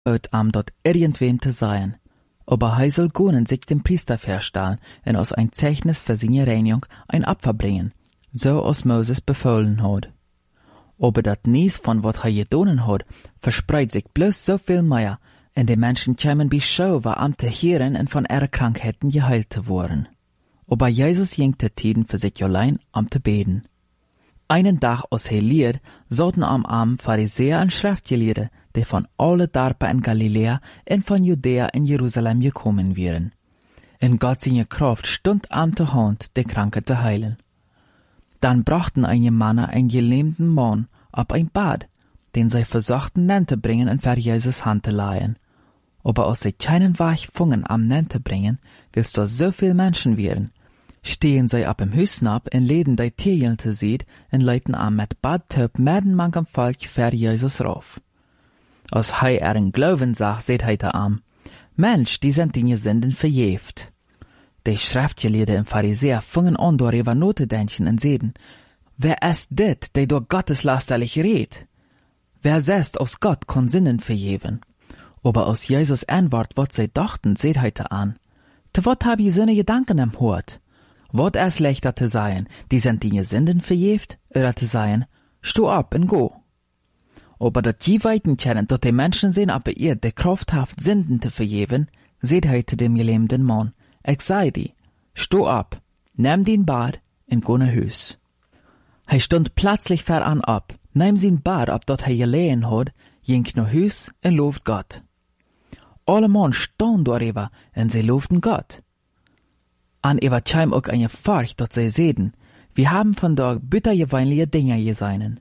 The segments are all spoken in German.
am dort irgendwem zu sein. Aber hei soll gehen sich dem Priester verstellen und aus ein Zeichnis für seine Reinigung ein Opfer bringen, so als Moses befohlen hat. Aber dat nies von wat hei gedonen hat, verspreit sich bloß so viel mehr, und die Menschen kämen beschau, war am te hören und von ihre Krankheiten geheilt zu worden. Aber Jesus ging te Tiden für sich allein am te beten. Einen Tag aus he lied, sollten am Abend Pharisäer und Schriftgelehrte, die von alle Dorpen in Galiläa und von Judäa in Jerusalem gekommen wären. In Gott seine Kraft stund am te Hand, die Kranke zu heilen. Dann brachten einige Männer einen gelähmten Mann ab ein Bad, den sie versuchten zu bringen und für Jesus Hand zu leihen. Aber als sie keinen Weg fungen am zu bringen, willst da so viel Menschen wären, stehen sie ab im Hüssen ab und leden die Tierchen zu sehen und leiten am mit Badtöp meden manchem Volk für Jesus rauf. Als hei ihren Glauben sagt, seht hei da am, Mensch, die sind die Sünden verjäft. Die Schriftgelehrten und Pharisäer fingen an, darüber nachzudenken und sehen, wer ist dit, der durch Gottes lasterlich redet? Wer selbst aus Gott kann Sünden verjeven? Aber aus Jesus Antwort, was sie dachten, seht heute an. Zu wat hab ich seine Gedanken im Hort? Wat ist leichter zu sein, die sind die Sünden verjeft, oder zu sein, stu ab und go. Aber dat die weiten kennen, dass die Menschen sehen, aber ihr, der Kraft haft, Sünden zu verjeven, seht heute dem gelähmten Mann, ich sei die, stu ab, nimm den Bad und go nach Hüs. Hij stund plötzlich voran ab, nahm sein Bad ab, dat hij gelegen had, ging nach Hüs und looft Gott. Alle Mann standen darüber und sie looften Gott. An Eva käm auch eine Furcht, dat sie sehen, wir haben von da bittergewöhnliche Dinge gesehen.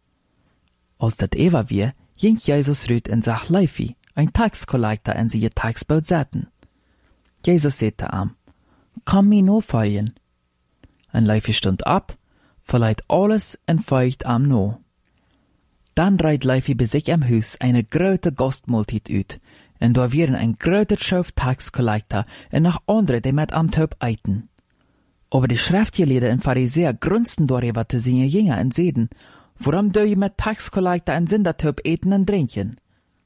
Als dat Eva wir, ging Jesus rüt und sag Leifi, ein Taxkollektor in sie ihr Taxboot setzen. Jesus sagte am, komm mir no folgen. Und Leifi stund ab, verleiht alles und folgt am no. Dann reit Leifi bei sich am Hus eine große Gastmahlzeit ut, und da wären ein großer Schauf Taxkollektor und noch andere, die mit am Töp eiten. Aber die Schriftgelehrten und Pharisäer grunzten darüber zu seine Jünger und seden, warum do je mit Taxkollektor und Sündertöp eten und trinken?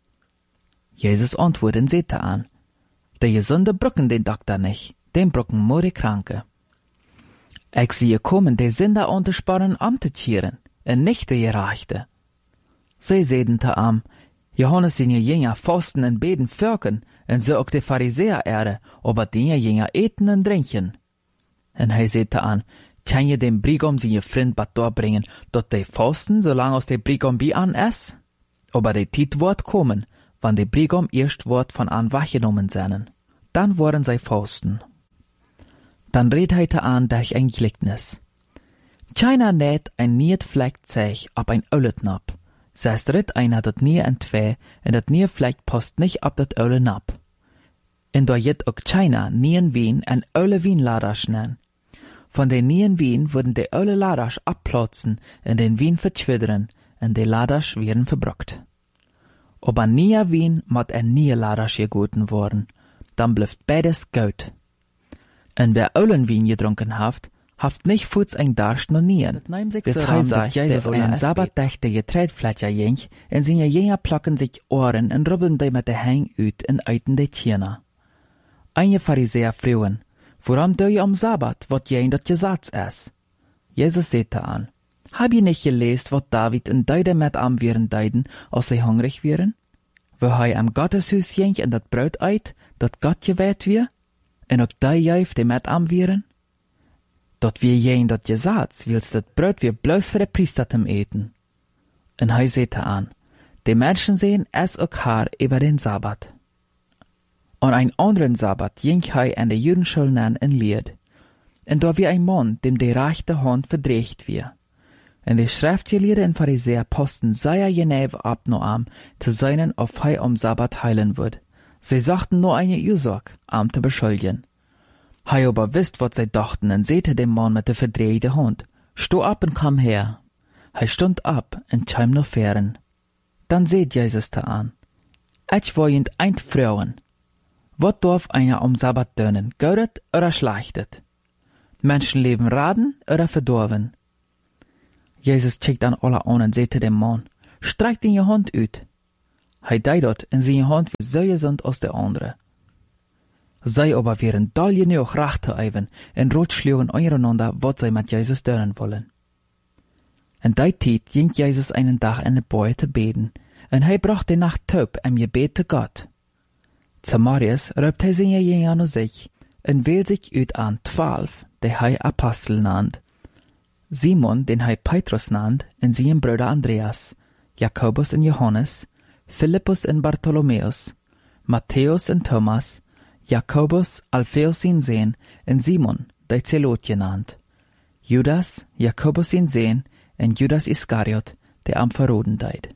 Jesus antwortet und sagte an, die Gesunde brücken den Doktor nicht, den brücken nur die Kranke. Ich sehe kommen, die Sünder untersparen am zu kehren, und nicht die Gerechte. Sie sehen te am, Johannes seine Jünger fasten und beten fürken, und so auch die Pharisäer ehre, aber die Jünger eten und trinken. Und er sagte an, kann je dem Brigom seine Freund bat bringen, dort die fasten, solange aus der Brigom bi an es? Aber die Tit wird kommen, wann die Brigom erst wird von an wachgenommen seien. Dann wollen sie fasten. Dann redt heite an durch ein Gleichnis. Keiner näht ein niet Fleck Zeich ab ein Ölletnap. Sest ritt einer dat nie en zwei, en dat nie Fleck post nicht ab dat Ölle nap. En da jet ook keiner nien Wien en Ölle Wien Ladasch nen. Von den nien Wien würden de Ölle Ladasch abplotzen en den Wien verschwiddern, en de Ladasch werden verbrockt. Aber nie Wien mat en nie Ladasch gegoten worden, dann blüft beides gut. En wer Ölenwien getrunken haft nicht futs ein Darsch no nien. Das heißt, Jesus einen Sabbatdach der Getreidflächer jink, en seine Jünger placken sich Ohren en rubbeln die mit de Hang ut en eiten de Tierna. Einige Pharisäer frühen, warum do je am Sabbat, wat je in dat Gesetz es? Jesus sagte an, hab je nicht gelesen, wat David in Deide mit am wären deiden, als sie hungrig wären? Wo hei am Gotteshus jink en dat Brot eit, dat Gott gewählt wir? En ook die jäuf, die mit am wären? Dat wir je in dat Gesetz, willst dat Brot wir bloß für de Priester zum eten. En hei sagte an, die Menschen sehen es ook haar über den Sabbat. An ein anderen Sabbat ging hei an de Judenschule nen en Lied. En da wie ein Mann, dem die rechte Hand verdreht wir. En die Schriftgelehrten und Pharisäer posten sehr genau ab no am, zu seinen auf hei am Sabbat heilen wird. Sie sagten nur eine Ursache, am zu beschuldigen. Hei aber wisst, wat sie dachten, und sehte dem Mann mit der verdrehte Hand. Sto ab und komm her. Hei stund ab und käm noch fern. Dann seht Jesus da an. Ich wollt ein Frauen. Wat darf einer am Sabbat dönen, gaudet oder schlechtet? Menschenleben raden oder verdorben? Jesus checkt an alle an und sehte dem Mann. Streck in je Hand ut. Hij deed dat in zijn hand wie zo gezond als de andere. Zij aber wären doll genoeg recht te even en rotschlugen ondereinander wat zij met Jezus doen wollen. In die tijd ging Jezus einen Tag in de boy te beten, en hij bracht de nacht taub en gebet te God. Zamarius roept hij zijn jünger naar zich, en wählt sich uit aan 12, die hij Apostel nannt. Simon, den hij Petrus nannt, en zijn broeder Andreas, Jakobus en Johannes, Philippus en Bartholomäus, Matthäus en Thomas, Jakobus, Alpheus zijn Sohn, en Simon, die Zelot genannt, Judas, Jakobus zijn Sohn, en Judas Iskariot, der am verroden deed.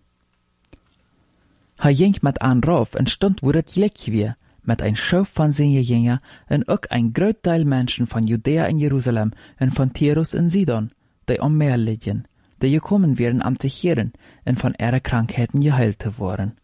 Hij ging met aan rauf en stond wo het gelijk weer, met een schof van zijn jünger en ook een groot deel mensen van Judea en Jeruzalem en van Tyrus en Sidon, die am Meer liggen, die gekommen wären am te heren en van ihre Krankheiten geheilt te worden.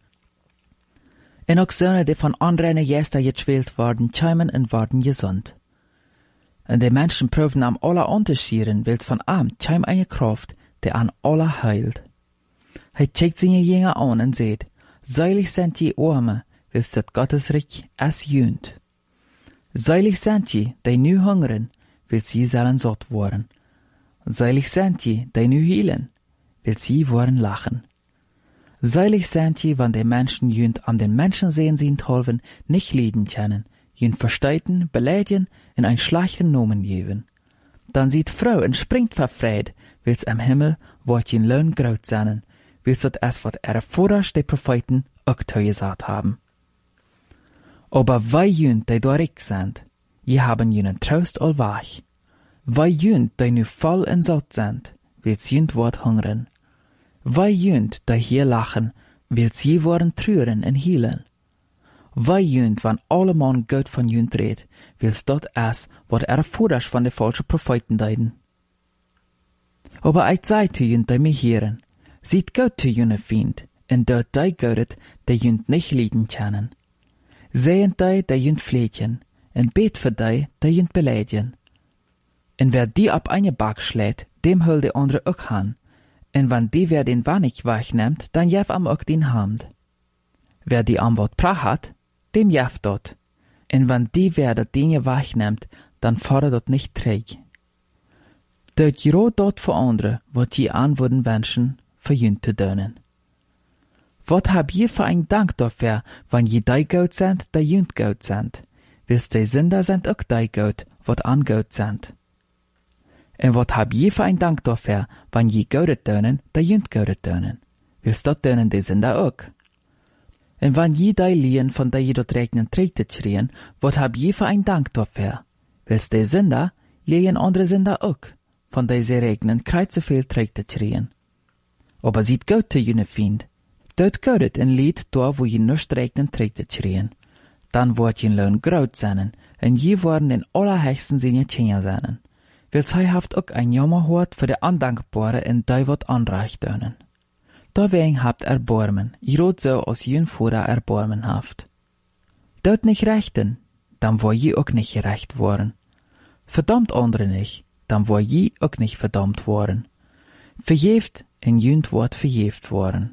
En ook zonen die van andere Geister geschwelt worden, chimen en worden gesund. En die Menschen proeven am alle unterschieden, wils van am chim eine Kraft, die an alle heilt. Hij checkt zijn jünger an en zegt, seilig sind die Arme, wils dat Gottesreich es jönt. Seilig sind die, die nu hungern, wils sie sollen satt worden. Seilig sind die, die nu hielen, wils sie worden lachen. Seilig sind die, wann die Menschen jönt am den Menschen sehen sie helfen, nicht lieben können, jönt versteiten, beleidigen, in ein schlechten Nomen geben. Dann sieht Frau und springt verfreut, wils am Himmel wird jen Lohn groß sein, wils dat es wat ihre Vorderst die Propheten auch gesagt haben. Aber wij jönt, die dorik sind, je haben jenen Trost allwach. Wij jönt, die nu voll en satt sind, wils jönt wordt hungern. Wij jönt, die hier lachen, wils je worden treuren en hielen. Wij jönt, wann alle man Gott von jönt redt, wils dat es, wat Vorderst von de falschen Propheten deiden. Aber ich sei zu jönt, die mich hören, sieht Gott zu jene Fiend, en dort die Gott, die jönt nicht lieben können. Sehen die jönt pflegen, en bet für die jönt beleidigen. En wer die ab eine Back schlägt, dem hol de andere auch han. En wann die wer den Wannig wegnimmt, dann jef am auch den Hand. Wer die am Wort prach hat, dem jef dort. En wann die wer dat Dinge wegnimmt, dann fordert dort nicht träg. Dort jero dort für andere, wat je an würden wünschen, für jünt zu dönen. Wat hab je für ein Dank dafür, wann je die Gott sind, die jünt Gott sind? Wils die Sünder sind auch die Gott, wat an Gott sind. En wat hab je für ein Dank dafür, wann je Gott dönen, die jünt Gott dönen? Wils dat dönen die Sünder auch. En wann je die liehen, von der je dort regnen trägt schrien, wat hab je für ein Dank dafür? Wils die Sünder liehen andere Sünder auch, von der sie regnen kreuze viel trägt schrien. Aber sieht Gott zu jene Fiend, dort Gott ein Lied da, wo je nicht regnen trägt schrien. Dann wird je Lohn groß sein, en je worden den allerhöchsten seine Kinder sein. Wils hij haft ook ein Jammer hoort für de Andankbare en die wat anreicht dönen. Deswegen habt Erbarmen, jrot so als jün Vorder Erbarmen haft. Dort nicht rechten, dann war je auch nicht gerecht worden. Verdammt andere nicht, dann war je auch nicht verdammt worden. Verjeft en jünt wordt verjeft worden.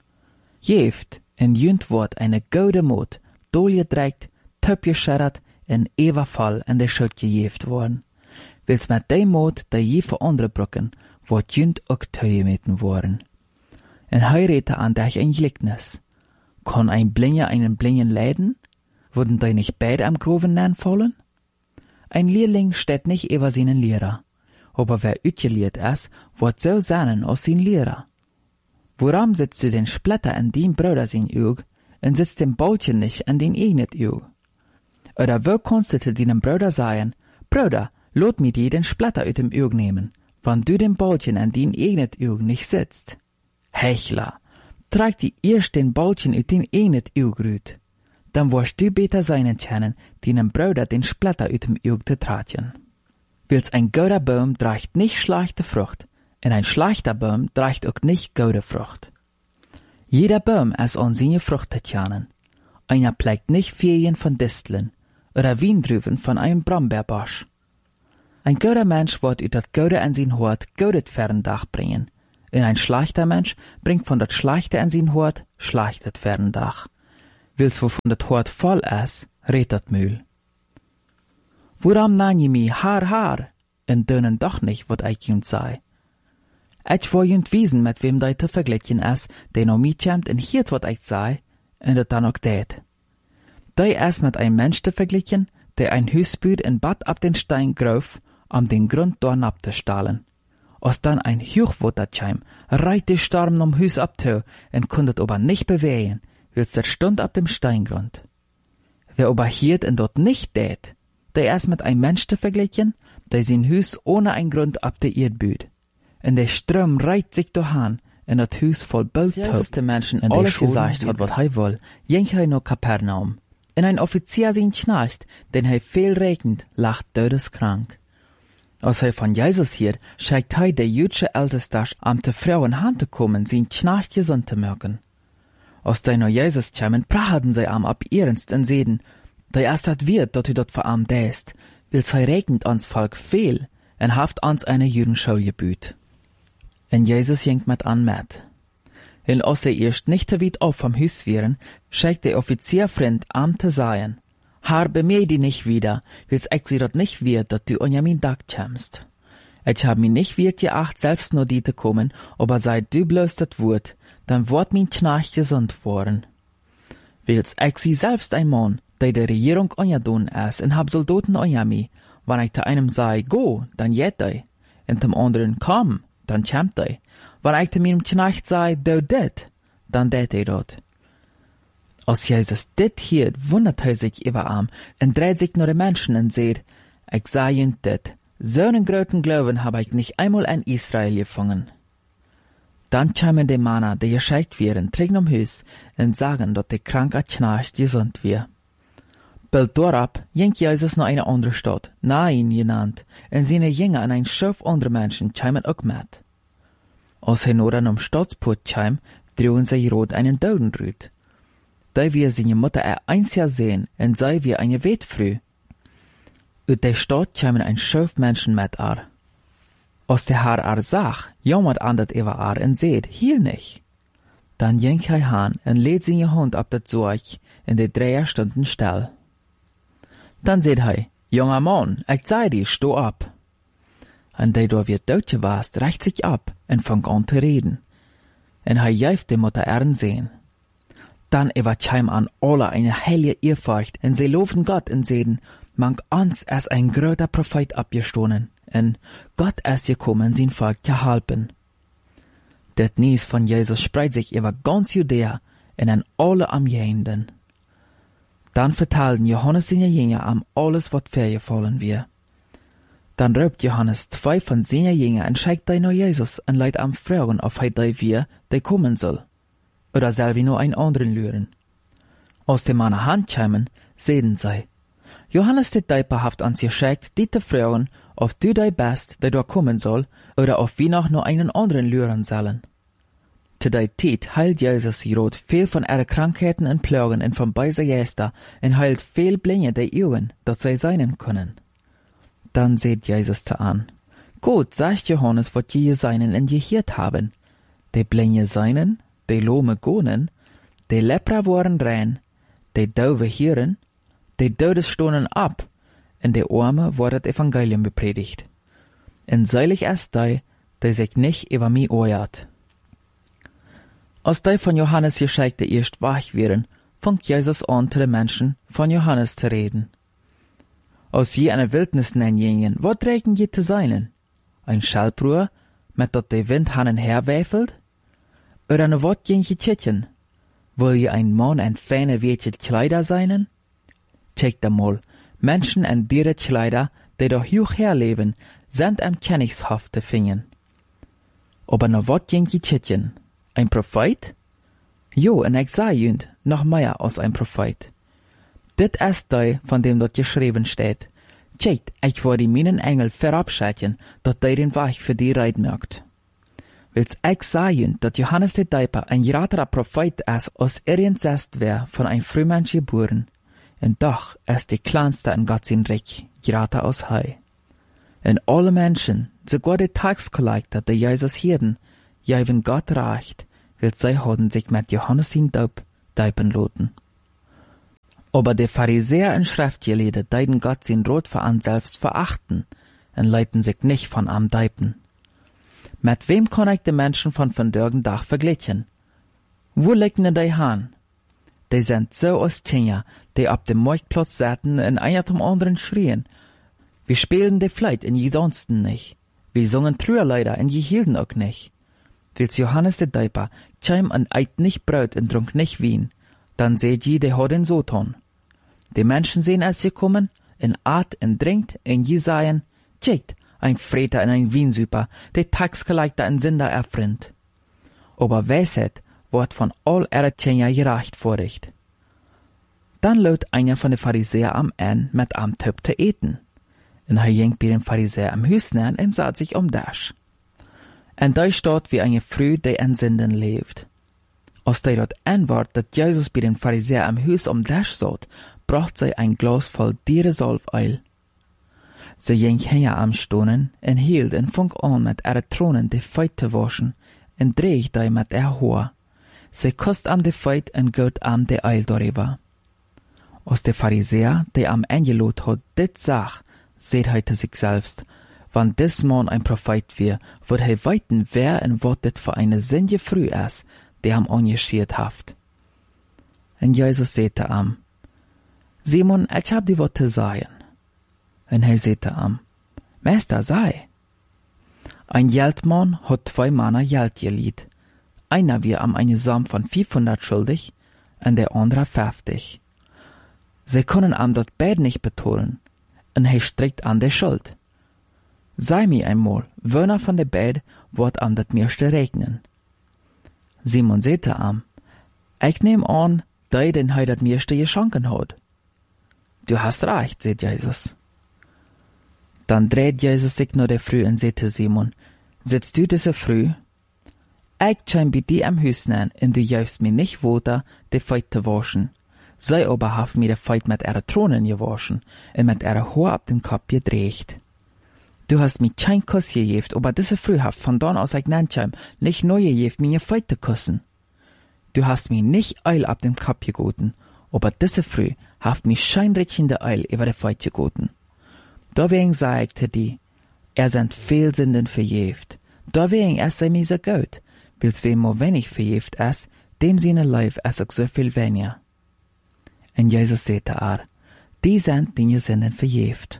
Jeft en jünt wordt eine gode Mut, doorgedrekt, tupgescharret en evenval en de schuld gejeft worden. Wils met die moed die je voor andere brokken, wordt jünt ook tegemeten worden. En hij redte aan dich ein Gleichnis. Kann ein Blinder einen Blinden leiden? Würden die nicht beide am Groven fallen? Ein Lehrling steht nicht über seinen Lehrer, aber wer utgeliert ist, wird so sein als sein Lehrer. Warum sitzt du den Splitter in dein Bruder sein Auge und sitzt den Bolchen nicht in den eigenen Auge? Oder wo kannst du zu deinem Bruder sagen, Bruder, lot mir dir den Splitter aus dem Auge nehmen, wenn du den Bolchen in dein eigenen Auge nicht sitzt? Hechler, trag die erst den Bolchen aus den eigenen Auge rüt. Dann wirst du besser sein können, deinem Bruder den Splitter aus dem Auge zu tragen. Wils ein guter Baum trägt nicht schlechte Frucht, und ein schlechter Baum trägt auch nicht gute Frucht. Jeder Baum ist an seine Frucht zu kennen. Einer pflegt nicht Ferien von Disteln oder Weintrauben von einem Brombeerbusch. Ein guter Mensch wird aus das Gute in sein Hort Gutes fern Dach bringen, En ein schlechter Mensch bringt von dat Schlechte in sin Hort, schlechtet werden Dach. Wils wovon dat Hort voll is, redt dat Mühl. Woram nan je mi haar, en dönen doch nicht, wat ich junt sei. Ich will junt wiesen, mit wem dei te vergleichen is, den o mi kämt en hiert wat ich sei, en dat dann auch det. Dei is mit ein Mensch te vergleichen, der ein Hüs büt in Bad ab den Stein grauf, den Grund dorn abzustahlen. Als dann ein Huchwotter käm, reit die Storm um Hüs abtö, en kundet ober nicht bewegen, wils der Stund ab dem Steingrund. Wer ober hiert en dort nicht tät, der is mit ein Mensch te vergleichen, der sin Hüs ohne ein Grund ab der Erd büt. En der Ström reit sich dohan, en dat Hüs voll Bölt töbt. Der Menschen in der Schule gesagt hat, wat hei woll, jenk hei no Kapernaum. En ein Offizier sin schnarcht, den hei viel regnet, lacht todeskrank. Als hei von Jesus hiert, scheigt hei der jüdsche Ältestach am te Frauen Hand te kommen, sin schnarcht gesund te mögen. Als dei no Jesus kämen, prahaden sei am ab ihrenst en seden, dei erst hat wird, dat du dort verarm däst, wils hei regnet ans Volk viel, en haft ans eine Jüdenschule gebüt. En Jesus jenkt met an met. En als er erst nicht te weit auf vom Hüs wären, scheigt der Offizierfreund am te sagen, Haar bemeh die nicht wieder, wils ich sie dort nicht wird, dat du on ja min Dag kämst. Ich hab mi nicht wird geacht, selbst nur die te kommen, aber seit du bloß dat Wort, dann wort min Knarch gesund worden. Wils ich sie selbst ein Mann, der der Regierung on ja doen is, en hab Soldaten on ja mi, wann ich te einem sei, go, dann jet dei, en dem anderen, komm, dann kämt dei, wann ich te mir Knarch sei, do det, dann det ei dort. Als Jesus dit hiert, wundert hij sich über am en dreht sich nur de Menschen en seht, ich sah jünt dit, so'n groten Glauben hab ich nicht einmal in Israel gefangen. Dann kämen die Männer, die gescheit wären, trägen Hüs en sagen, dat die Krankheit knarcht gesund wir. Bald dorab jenk Jesus noch eine andere Stadt, Nain genannt, en seine Jünger an ein Schöf andere Menschen kämen auch mit. Als hij nur an Stadsport käm, drehen sie rot einen Daudenrüt. Da wir seine Mutter eins Jahr sehen, en sei wir eine Wet früh. Ut der Stadt kämen ein Schöf Menschen mit ar. Als der Herr sag, jammert an dat Eva en seht, hier nicht. Dann jenk hij han en lädt seine Hund ab dat Sorg in de 3 Stunden still. Dann seht hij, junger Mann, ich sei dir, sto ab. En der do wird Deutsche warst, reicht sich ab en fang an zu reden. En hij jäift de Mutter sehen. Dann käm an alle eine heilige Ehrfurcht, en sie loben Gott en seden, mang ans als ein gröter Prophet abgestohlen, en Gott ist gekommen, sein Volk zu helfen. Det Nies von Jesus spreit sich über ganz Judäa en an alle am Jehenden. Dann vertelten Johannes seine Jünger am alles, wat vorgefallen wir. Dann raubt Johannes 2 von seinen Jünger en schickt dei nur Jesus en leid am fragen, ob hei dei wir, dei kommen soll. Oder soll wie nur ein anderen lüren. Aus dem Mann Hand kämen, sehen sei. Johannes dit deiperhaft ans geschickt, die te fragen, ob du dei bist, der da kommen soll, oder ob wir noch nur einen anderen lüren sollen. Zu dei Zeit heilt Jesus Rot viel von ihre Krankheiten und Plagen und von beiser Gäster und heilt viel Blinde der Augen, dat sie seinen können. Dann seht Jesus te an. Gut, sagt Johannes, wat je seinen in gehiert haben. Die Blinde seinen, die Lome gonen, die Lepra waren rein, die Dove hören, die Todes stonen ab, und die Arme wurde das Evangelium bepredigt. Und seilig ist die sich nicht über mich oert. Als die von Johannes Geschichte erst wach wären, fängt Jesus an, zu den Menschen von Johannes zu reden. Als je eine Wildnis nennen, was trägen je zu seinen? Ein Schallbruhr, mit dat der Wind hannen herwäfelt? Oder ne wat jentje Tschitchen? Will je ein Mann en feine weetje Kleider seinen? Check da mal, Menschen en diere Kleider, die doch hoch herleben, sind am Königshof te fingen. Aber ne wat jentje Tschitchen? Ein Prophet? Jo, en ich sei jünd, noch mehr als ein Prophet. Dit ist die, von dem dort geschrieben steht. Check, ich wollte meinen Engel verabschieden, dat der den Weg für die reiten mögt. Wils ich sagen, dat Johannes der Deiper ein graterer Prophet ist, als irgendest wär von ein Frühmensch geboren. Und doch ist die kleinste in Gott sein Reich, grater aus Hei. Und alle Menschen, sogar die Taxkollektor, die Jesus hirden, ja, wenn Gott reicht, will sie haben sich mit Johannes in Daub deipen loten. Aber die Pharisäer und Schriftgelehrten deiden Gott sein Rot für an selbst verachten und leiten sich nicht von am deipen. Mit wem kann ich die Menschen von vandaag Dag vergleichen? Wo liegen die Hahn? Die sind so aus China, die auf dem Marktplatz saßen und einer zum anderen schrien. Wir spielen die Fleit und je tanzten nicht. Wir sungen Trüerleider und je hielten auch nicht. Wils Johannes der Deiper chim und eit nicht Brot und trunk nicht Wein, dann seht je, die hat den so tun. Die Menschen sehen, als sie kommen, in Art und trinkt, und je sagen, tschickt, ein Freter und ein Wiensuper, der tagsgeleikter und Sünder erfrindt. Aber Weisheit wird von all Erzähler gerecht vorricht. Dann laut einer von den Pharisäern am Ende mit am Töp zu eten. Und er ging bei den Pharisäern am Hüs nähen und sah sich Dasch. Und da steht wie eine Früh, die an Sünden lebt. Als der dort antwort, dass Jesus bei den Pharisäern am Hüs Dasch saht, bracht sie ein Glas voll Dieresalbeil. Sie ging her am Stonen und hielt und fang an mit ihrer Tronen die Feit zu waschen und dreht die mit ihr Haar. Sie kost am die Feit und geht am die Eil darüber. Als der Pharisäer, der am Angelot hat, dit sag, seht er zu sich selbst, wann des Mann ein Prophet wir, wird er weiten, wer und wat dit für eine Sünde früh ist, der am angeschiert haft. Und Jesus sagte am, Simon, ich hab dir wat zu sagen. Und er sagte am, Meister, sei. Ein Geldmann hat 2 Männer Geld geliehen. Einer wir am eine Sum von 500 schuldig, und der andere 50. Sie können am dort beide nicht betollen, und er streckt an der Schuld. Sei mir einmal, wer von der beiden wird am das meiste regnen. Simon sagte am, ich nehm an, der den das meiste geschenkt hat. Du hast recht, sagt Jesus. Dann dreht Jesus sich nur der Früh und sagte Simon, sitzt du diese Früh? Ich schein bei dir am Hüs nein, und du jäufst mir nicht Water, die Feit zu waschen. Sei aber haft mir die Feit mit ihrer Tronen gewaschen, und mit ihrer Haar ab dem Kopf gedreht. Du hast mir kein Kuss gegeben, aber diese Früh haft von dann aus ich nanscheim nicht neu gegeben, mir Feit zu kussen. Du hast mir nicht Eil ab dem Kopf gegoten, aber diese Früh haft mir scheinrichende Eil über die Feit gegoten. Deswegen sag ich dir, sind viel Sünden verjäft. Deswegen sei mir so gut, wils wem nur wenig verjäft ist, dem seine Leib ist auch so viel weniger. Und Jesus sagte die sind die Sünden verjäft.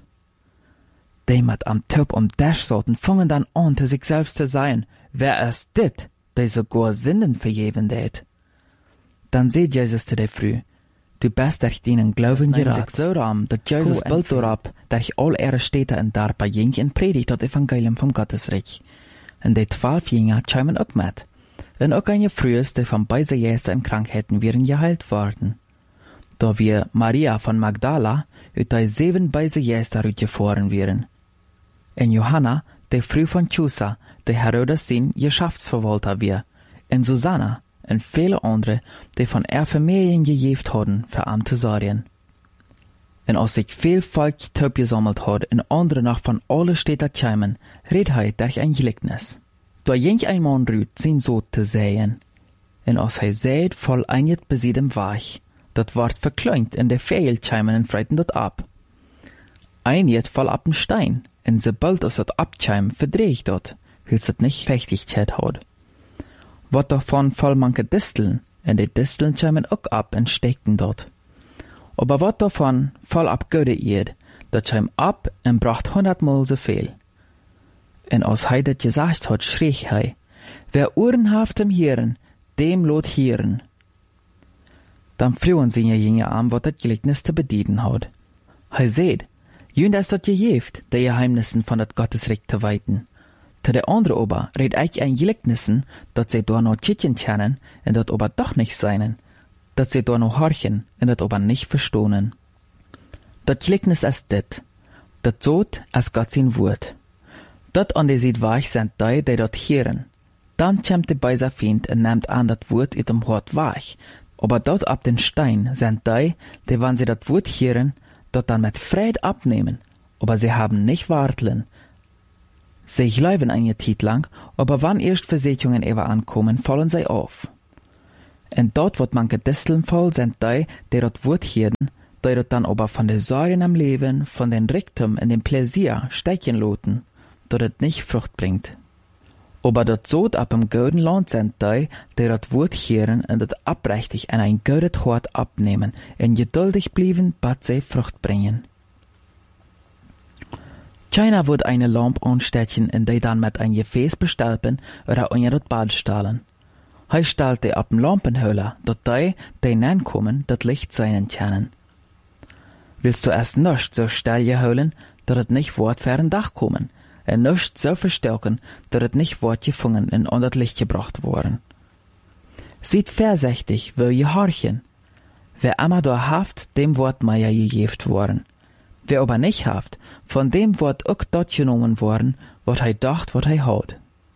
Die mit am Top Dasch sollten, fangen dann an, zu sich selbst zu sein, wer ist dit, der sogar Sünden verjäven det? Dann seht Jesus zu der Früh, du bist durch deinen Glauben gerat. So ram, dass Jesus bald darauf, durch all ihre Städte und Darpa ging und predigt das Evangelium vom Gottesreich. Und die 12 Jünger chimen auch mit. Und auch eine Frühes, die von beiden Jästen in Krankheiten wären geheilt worden. Da wir Maria von Magdala, ut die 7 beiden Jästen rütgefahren wären. Und Johanna, die Früh von Chusa, die Herodes sin Geschäftsverwalter wir. Und Susanna, und viele andere, die von Familien gejäft hadden, für am zu sorgen. Und als sich viel Volk Töp gesammelt hat, und andere noch von alle Städten kämen, red durch ein Gleichnis. Da ging ein Mann rüt, sein Sohn zu säen. Und als säet, voll einget besiedem Weich, dat ward verkleunt, und der Vögel kämen und freiten dort ab. Einget voll ab dem Stein, und sobald es dort abkämen, verdreht dort, weil's dat nicht Fechtigkeit hat. Wat davon voll manche Disteln, und die Disteln kämen auch ab und steckten dort. Aber wat davon voll ab Göde ied, dat käm ab und bracht 100-mal so viel. Und als das gesagt hat, schrie hei, wer Ohren haft im Hirn, dem lot hieren. Dann flohen sie Jünger an, wat das Gleichnis zu bedienen hat. Hei seht, jünd ist dort gejeft, die Geheimnissen von dat Gottesreich zu weiten. Zu der andere aber red ich ein Gleichnissen, dat sie da noch tschitchen kennen, und dat aber doch nicht seinen, dat sie da noch horchen, und dat aber nicht verstohnen. Dat Gleichnis ist dit, dat sot als Gott sein Wort. Dat an die sieht weich sind die dort hören. Dann kämmt der beiser Feind und nimmt an dat Wort in dem Hort weich. Aber dort ab den Stein sind die, wenn sie dat Wort hören, dort dann mit Fried abnehmen. Aber sie haben nicht warteln. Sie bleiben eine Zeit lang, aber wann erst Versicherungen ever ankommen, fallen sie auf. Und dort wird manche Disteln voll sind die dort Wort hören, die dort dann aber von den Sorgen am Leben, von den Reichtum und dem Pläsier stechen loten, dort es nicht Frucht bringt. Aber dort so ab im guten Land sind die dort Wort hören und dort abrechtig an ein gutes Hort abnehmen und geduldig blieben, bis sie Frucht bringen. Keiner wird eine Lampe anstechen und die dann mit ein Gefäß bestalpen oder unter das Bad stahlen. Hij stellt die ab dem Lampenhöhler, dat die nankommen, dat Licht sein können. Willst du erst nicht so still geholen, dat het nicht wort für ein Dach kommen, und nicht so verstärken, dat het nicht wort gefangen und an das Licht gebracht worden. Seid vorsichtig, wo je horchen. Wer immer da haft, dem Wort Meier gegeft worden. Wer aber nicht haft, von dem Wort auch dort genommen worden, wat hij dacht, wat hij hat.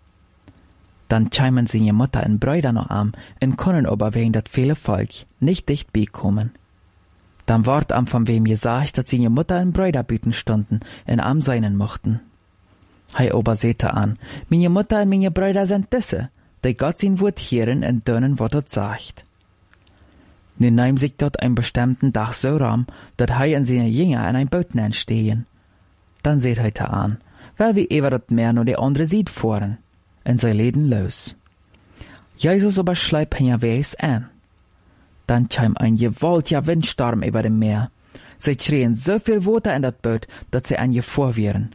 Dann chimen seine Mutter und Brüder noch an und können aber wegen dat viele Volk nicht dicht beikommen. Dann ward am von wem gesagt, dass seine Mutter und Brüder büten stunden und am seinen mochten. Hei aber sehte an, meine Mutter und meine Brüder sind diese, die Gott sein Wort hören und dönen, was dort sagt. Nun nahm sich dort ein bestimmten Dach so ram, dat hei und seine Jünger an ein Boot stehen. Dann seht heute an, weil wie ever dort mehr nur die andere sieht fahren. Und sie leden los. Jesus aber schleibt ihn Weis an. Dann kam ein gewaltiger Windsturm über dem Meer. Sie schrien so viel Wasser in das Boot, dass sie an ihr vorwieren.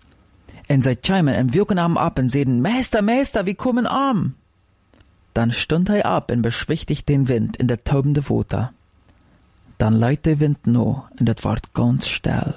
Und sie kamen und wirken am ab und sagten, Meister, Meister, wir kommen am. Dann stund er ab und beschwichtigt den Wind in der taubende Wasser. Dann leitet der Wind noch und das ward ganz still.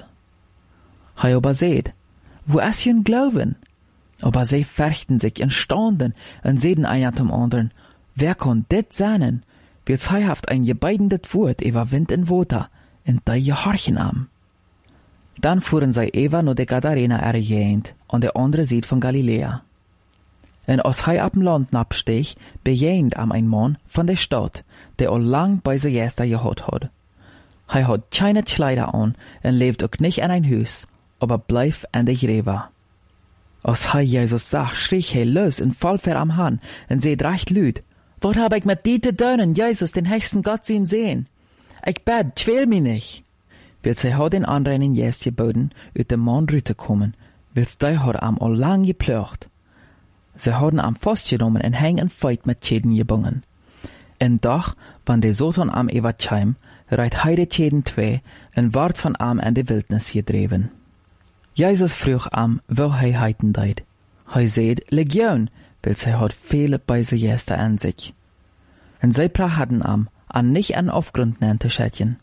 Hij aber seht, wo ist ihr Glauben? Aber sie fürchten sich und staunen und sehen einer zum anderen, wer kann dit sein? Weil's hij haft ein gebeidendet Wort über Wind und Wasser, und die gehorchen am. Dann fuhren sie Eva nur der Gadarena ergehend, und der andere Seite von Galiläa. Und als hij ab dem Land absteg, bejehend am ein Mann von der Stadt, der all lang bei sich gestern gehad hat. Hij hat keine Kleider an und lebt auch nicht in ein Haus, aber bleib an der Gräber. Als hij Jesus sah, schrie hij los und fall ver am Hahn und seht recht lüd. Wat hab ich mit die te doen, Jesus, den höchsten Gott zien sehen? Ich bed, quäl mich nicht. Weil sie hat den anderen Jesus geboten, uit dem Mann rüte kommen, weil die hat am all lang geplöcht. Sie haben am festgenommen und hängen und feit mit Schäden gebungen. Und doch, wann der Satan am Evatscheim, reit hij de Schäden zwei und ward von am in die Wildnis gedreven. Jesus vroeg am, wo hij heiten deit. Hij seht, Legion, weil sie hat viele bei sich Gäste an sich. Und sie prachten am, an nicht an Aufgrund nannte Schätchen.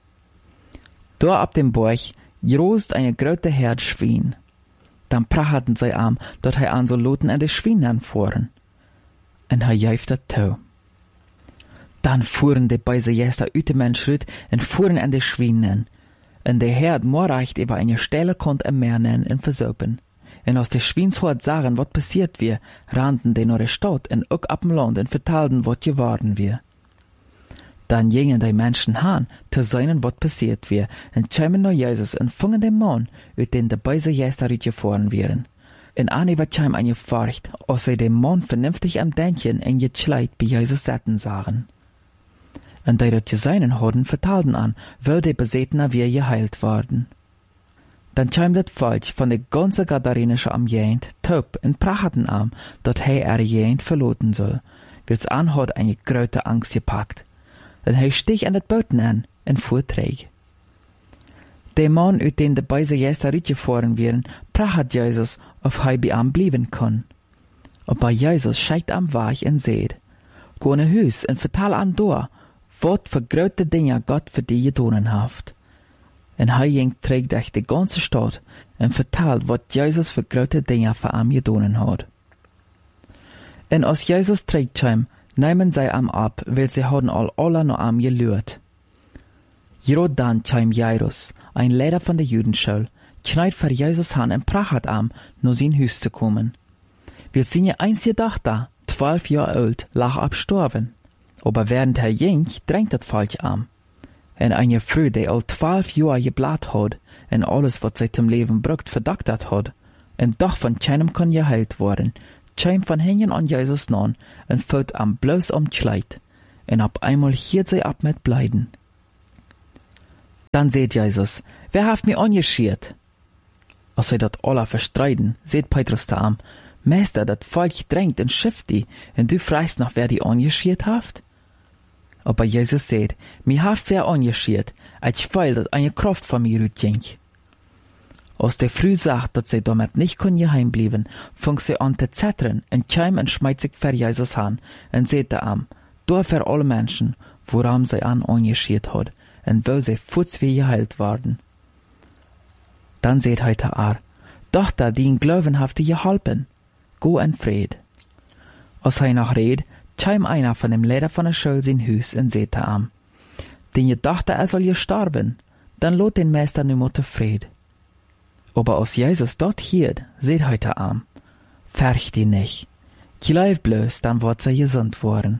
Da ab dem Borg großt eine große Herd Schwein. Dann prachten sie am, dort hij an so Loten an de Schweinen fuhren. Und hij jäufte to. Dann fuhren die bei sich Gäste uit de Menschrüt und fuhren an de Schweinen. Und der Herd morreicht über eine Stelle konnt am Meer nennen und versopen. Und aus der Schweinshort sagen, wat passiert wir, rannten die nach der Stadt und auch ab dem Land und vertalten, wat geworden wir. Dann gingen die Menschen han, zu sehen, wat passiert wir, und kämen nach Jesus und fingen den Mann, uit den die beise Gäste gefahren wären. Und an war käm eine Furcht, als sie den Mann vernünftig am Denken und gekleid bei Jesus satten sahen. Und die dort gesehen hatten, vertalten an, wo die Besetner wir geheilt worden. Dann kam das Volk von der ganzen Gadarenische am Jent, taub und prachten am, dass er Jent verloten soll, weil's an hat eine große Angst gepackt. Dann hij stieg an das Boot an und fuhr träg. Der Mann, uit den die beise Gäste rütgefahren wären, pracht Jesus, ob hij bei am blieben kann. Aber Jesus scheigt am Wach und seht, go ne Hüs und vertal an dor, wat für große Dinge Gott für die getan hat. Und hij ging trägt durch die ganze Stadt und vertalt, wat Jesus für große Dinge für am getan hat. Und als Jesus trägt kam, nehmen sie am ab, weil sie haben alle noch am gelührt. Gerade dann kam Jairus, ein Lehrer von der Judenschule, knallt für Jesus an und pracht am, nur sein Haus zu kommen. Weil seine einzige Tochter, 12 Jahre alt, lag abstorben. Aber während er ging, drängt das Volk an. Und eine Frau, die all 12 Jahre geblat hat, und alles, was sie zum Leben braucht, verdoktert hat, En doch van keinem kon geheilt worden. Kein van hen an Jesus non en voet am bloos omkleid. En op einmal hielt sie ab mit Bleiden. Dann seht Jesus, wer haft mir angeschiert? Als sie dat alla verstreiten, seht Petrus da am, Meister, dat Volk drängt en schifft die, en du fragst noch, wer die angeschiert haft? Aber Jesus seht, mi haft wer angeschiert, ich weil dat eine Kraft von mir utging. Als der früh sagt, dat sie damit nicht kon geheim blieben, fang sie an zu zettern, en keim en schmeit sich für Jesus an, en seht da am, da für alle Menschen, woran sie an angeschiert hat, en wo sie futzwie geheilt waren. Dann seht heute Tochter, die in Glauben hafte geholpen, go en Fried. Als hij noch red, keim einer von dem Leder von der Schule sein Hus en seht am. Den je dachte, soll gestorben, dann lot den Meister nimmer tevreden. Aber als Jesus dort hielt, seht heute am, färcht die nicht. Glaub bloß, dann wird sie gesund worden.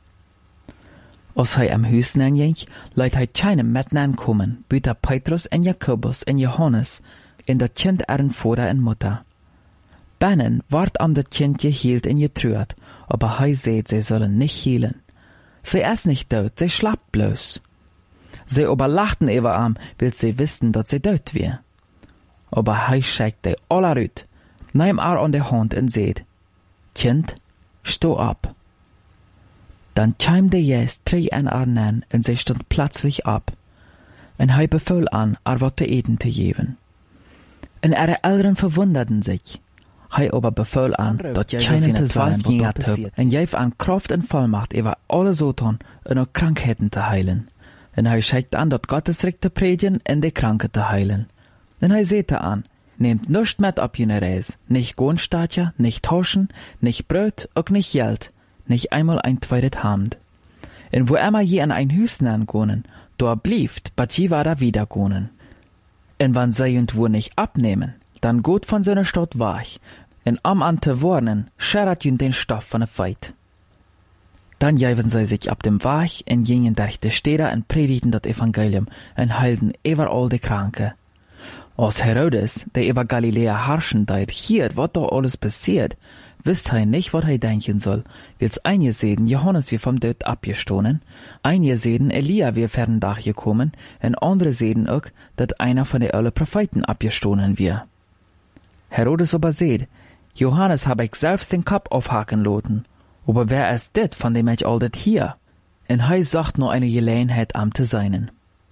Als hij am Hus ging, leit hij keinem mit kommen, büter Petrus en Jakobus en Johannes, in dat Kind eren Vater en Mutter. Bennen ward am dat Kind gehielt en getruert, aber hij seht, sie sollen nicht hielen. Sie ist nicht tot, sie schlapp bloß. Sie aber lachten über am, weil sie wisten, dat sie tot wär. Aber hij schickt alle uit, nahm an der Hand en seht, Kind, sto ab. Dann kam der Jes 3 an en sie stond plötzlich ab. En hij befahl an, wat te eten te geven. En ihre Eltern verwunderten sich. Hij aber befahl an, dat keinen te sein, wat dat passiert. En geef an Kraft en Vollmacht über alle Soton en ook Krankheiten te heilen. En hij schickt an, dat Gottes Recht te predigen en de Kranken te heilen. En hij zette an, nehmt nichts mit ab jene Reis, nicht Gohnstatja, nicht Tauschen, nicht Brot, ook nicht Geld, nicht einmal ein zweites Hand. En wo immer je an ein Hüsten angonen, da blieft, bat je war da wieder gonen. En wann sie und wo nicht abnehmen, dann gut von seiner Stadt wach, en am an te warnen, scherrat jün den Stoff von der Feit. Dann jäven sie sich ab dem Wach en gingen durch die Städte en predigten das Evangelium en heilten überall die Kranke. Als Herodes, der über Galiläa herrschen deit, hier, wat da alles passiert, wisst hij nicht, wat hij denken soll, wils einige sehen, Johannes wie vom Tod abgestohlen, einige sehen, Elia wie fern Dach gekommen, en andere sehen auch, dat einer von den alle Propheten abgestohlen wir. Herodes aber seht, Johannes hab ich selbst den Kopf aufhaken loten, aber wer ist dit, von dem ich all dit hier? En hij sagt nur eine Gelegenheit am te seinen.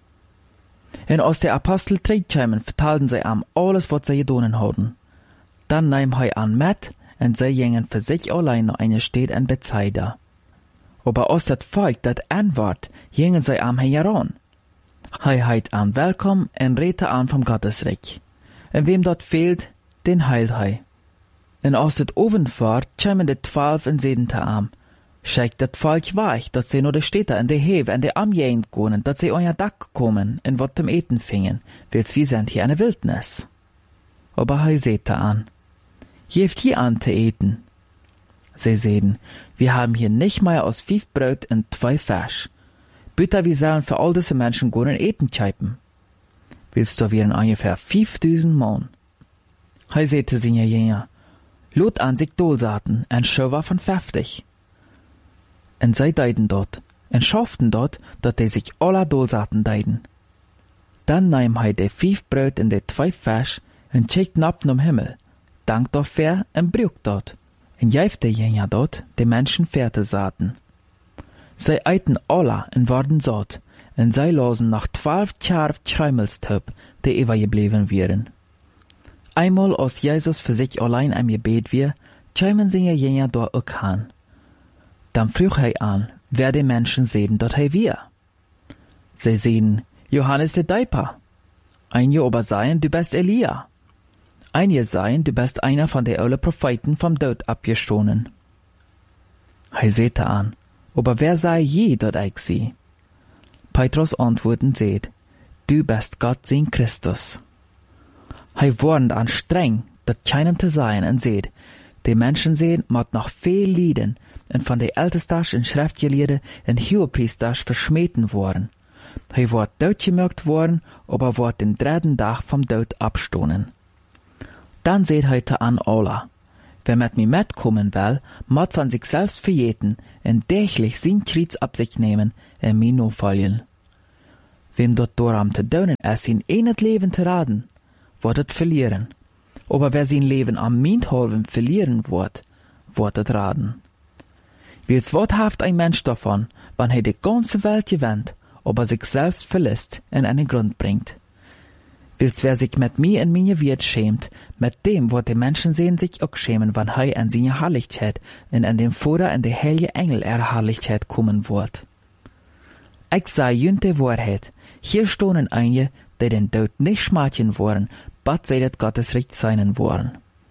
En als der Apostel trägtscheimen, vertalten sie am alles, was sie gedonen hatten. Dann nahm hij an mit, en sie gingen für sich allein noch eine Stadt en Bethsaida. Aber als das Volk dat antwort, gingen sie am heran. Hij heit an welkom en redte an vom Gottesreich. En wem dort fehlt, den heilt hij. En als het overvaart, scheimen de 12 en sedente am. Schickt dat Volk weich, dat sie nur de Städte en de Heve en de Amjeen gonen, dat sie euer Dack kommen en wat zum Eten fingen, wils wir sind hier eine Wildnis. Aber hij sehte an. Geeft hier an te eten. Sie sehen, wir haben hier nicht mehr aus 5 Brot und 2 Fisch. Bitte, wir sollen für all diese Menschen gonen eten scheipen. Willst du wären ungefähr 5000 Mann. Hij sehte seine Jünger. Lot an sich Dolsaten, en Schau war von 50. En zij deiden dort, en schafften dort, dat die sich alle Dolsaten deiden. Dann nahm hij de 5 Brot en de 2 Fisch, en checkten ab nom Himmel, dank dafür en brück dort, en jäft de Jünger dort, de Menschen Fährte saten. Zij eiten alle en worden satt, en zij losen noch 12 Charf Schreimelstüb, die übergeblieben wären. Einmal als Jesus für sich allein am Gebet wir, schämen seine Jünger dort auch an. Dann frug hij an, wer die Menschen sehen, dort hij wir. Sie sehen, Johannes der Däuper. Einige aber seien, du bist Elia. Einige seien, du bist einer von den alle Propheten vom Tod abgestohlen. Hij sehte an, aber wer sei je, dort ich sie? Petrus antworten seht, du bist Gott sein Christus. Hij warnt an streng, dat keinem te sein, en seht, die Menschen sehen, mot noch viel lieden, en von de Ältestasch en Schriftgelehrte en Hohepriesters verschmeten worden. Hij wordt doodgemerkt worden, aber wordt den 3. Tag vom Tod abstohlen. Dann seht heute an Ola. Wer mit mir mitkommen will, muss von sich selbst verjeten und täglich sein Kreuz ab sich nehmen und mir noch folgen. Wem dort darum zu tun ist, sein eigenes Leben zu raten, wird es verlieren. Aber wer sein Leben am Minthalben verlieren wird es raten. Wils wat haft ein Mensch davon, wenn er die ganze Welt gewinnt, aber sich selbst verlässt und einen Grund bringt? Wils wer sich mit mir in meine Wert schämt, mit dem wird die Menschen sehen sich auch schämen, wenn er an seine Herrlichkeit und an dem Vater und der heilige Engel Herrlichkeit kommen wird. Ich sage jünt die Wahrheit, hier stonen einige, die den Tod nicht schmatchen wollen, bis sie das Gottesreich sein wollen.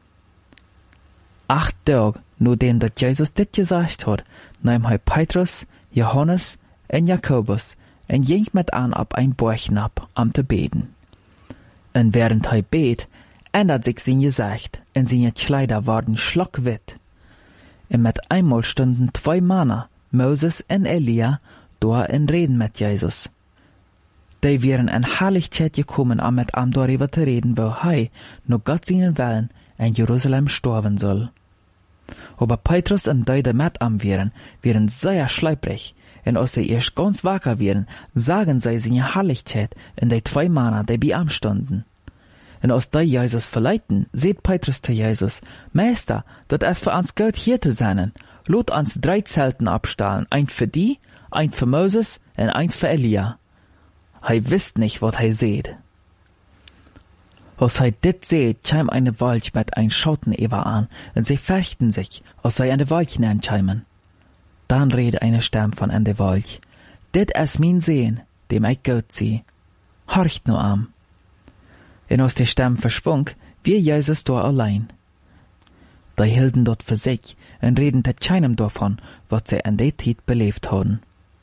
8 Tage, nachdem dat Jesus dit gesagt hat, nahm er Petrus, Johannes und Jakobus und ging mit an ab ein Bäuchchen ab, zu beten. Und während er bet, ändert sich sein Gesicht, und seine Kleider wurden schlockwitt. Und mit einmal stunden 2 Männer, Moses und Elia, da in Reden mit Jesus. Die wären in Herrlichkeit gekommen, mit darüber zu reden, wo er, nur Gott seinen Willen, in Jerusalem sterben soll. Aber Petrus und die mit wären sehr schleiprig, und als sie erst ganz wacker wären, sagen sie seine Herrlichkeit in die 2 Männer, die bei ihm stunden. Und als die Jesus verleiten, seht Petrus zu Jesus, Meister, dat es für uns gut hier zu sein, lot uns 3 Zelten abstahlen, ein für die, ein für Moses und ein für Elia. Er wisst nicht, was er seht. Als er dit seht, chim eine Wolch mit ein Schatten über an, und sie fürchten sich, als sei eine Wolch hineincheimen. Dann rede eine Stimme von an der Wolch. Dit es mein Sehen, dem ich gut sie. Horcht nur am. Und als die Stimme verschwunk, wie Jesus da allein. Die hielten dort für sich und reden zu keinem davon, was sie an der Zeit belebt haben.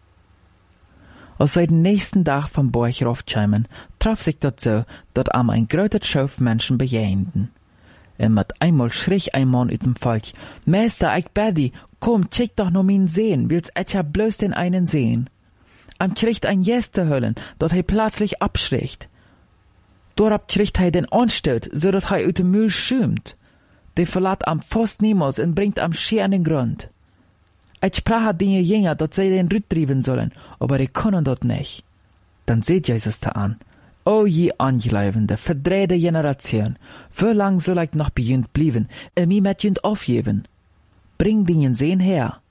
Als sie den nächsten Tag vom Borch raufcheimen, traf sich dort so, dass am ein größer Schauf Menschen bejähenden. Und mit einmal schrie ein Mann ut dem Volk, Meister, ich bedi, komm, check doch noch min Sehen, willst ich ja bloß den einen sehen. Am kriegt ein Jäste höllen, dort er plötzlich abschricht. Dorab kriegt er den Anstoot, so dat er ut dem Müll schümt. Der verlat am fast niemals und bringt am Schier an den Grund. Ich sprach den Jünger, dass sie den Rütt trieben sollen, aber die können dort nicht. Dann seht Jesus da an. O je angeleibende, verdrehte Generation, wie lang soll ich noch bei jünd blieben, mich mit jünd aufgeben? Bring den Sehen her.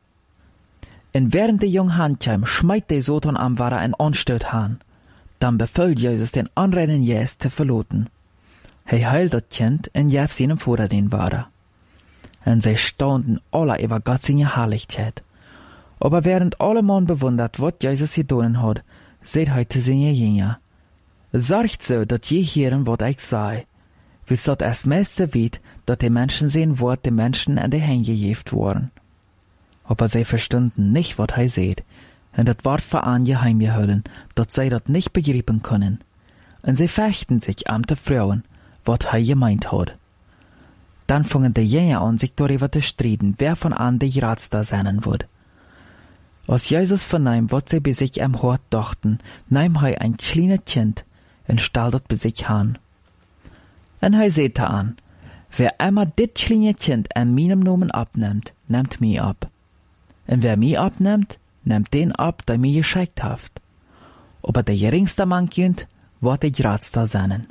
Und während der jungen Handkeim schmeit der Soton am Wara ein Anstoot han. Dann befiehlt Jesus den anrennen Jäs zu verloten. Er heilt das Kind und gab seinem Vater den Wara. Und sie staunten alle über Gott seine Herrlichkeit. Aber während alle Mann bewundert, was Jesus getan hat, seht heute seine Jünger. Sorgt so, dass je hören, was ich sei. Willst dort erst meiste weit, dass die Menschen sehen, wo die Menschen an die Hände gejeft wurden. Aber sie verstanden nicht, was er seht, und das Wort für angeheim gehüllen, dass sie das nicht begreifen können. Und sie fechten sich am Frauen, was er gemeint hat. Dann fingen die Jünger an, sich darüber zu streiten, wer von an die Ratster sein wird. Als Jesus vernahm, was sie bei sich am Hort dachten, nahm er ein kleines Kind und stellte das bei sich an. Und er sagte an, wer einmal dit kleine Kind an meinem Namen abnimmt, nimmt mich ab. Und wer mich abnimmt, nimmt den ab, der mir geschickt hat. Aber der geringste Mann Kind, wird die Ratster sein.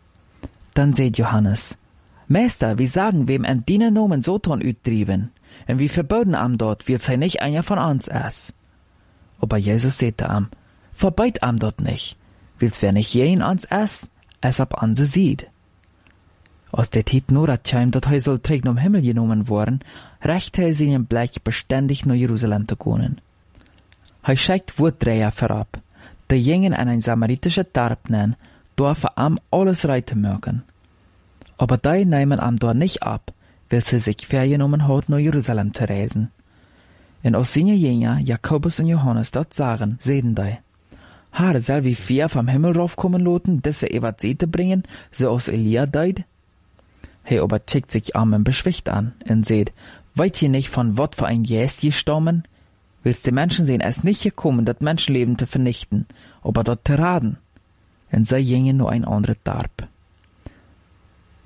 Dann sagt Johannes, Meister, wie sagen wem an deinen Namen Soton uttrieben? Und wie verboten am dort, wird sei nicht einer von uns es. Aber Jesus sagte am, verbeit am dort nicht. Willst wer nicht jeden ans es ab an sie sieht. Aus der Tit nur dat scheim, dat soll trägt um Himmel genommen worden, recht er seinen Blick beständig nach Jerusalem zu gehen. Schickt Wurtdreher vorab, die jingen an ein samaritische Tarp nennen, dort am alles reiten mögen. Aber die nehmen am dort nicht ab, weil sie sich vergenommen hat, nach Jerusalem zu reisen. Und aus seine Jünger, Jakobus und Johannes, dort sagen, sehen die, Herr, soll wie 4 vom Himmel raufkommen loten, dass sie etwas Seete bringen, so aus Elia deut? Hey, aber checkt sich am beschwicht an und seht, weißt ihr nicht, von wat für ein Jäst gestorben? Willst die Menschen sehen, es nicht gekommen, das Menschenleben zu vernichten, aber dort zu raten? Und sie gingen nur ein anderes Darb.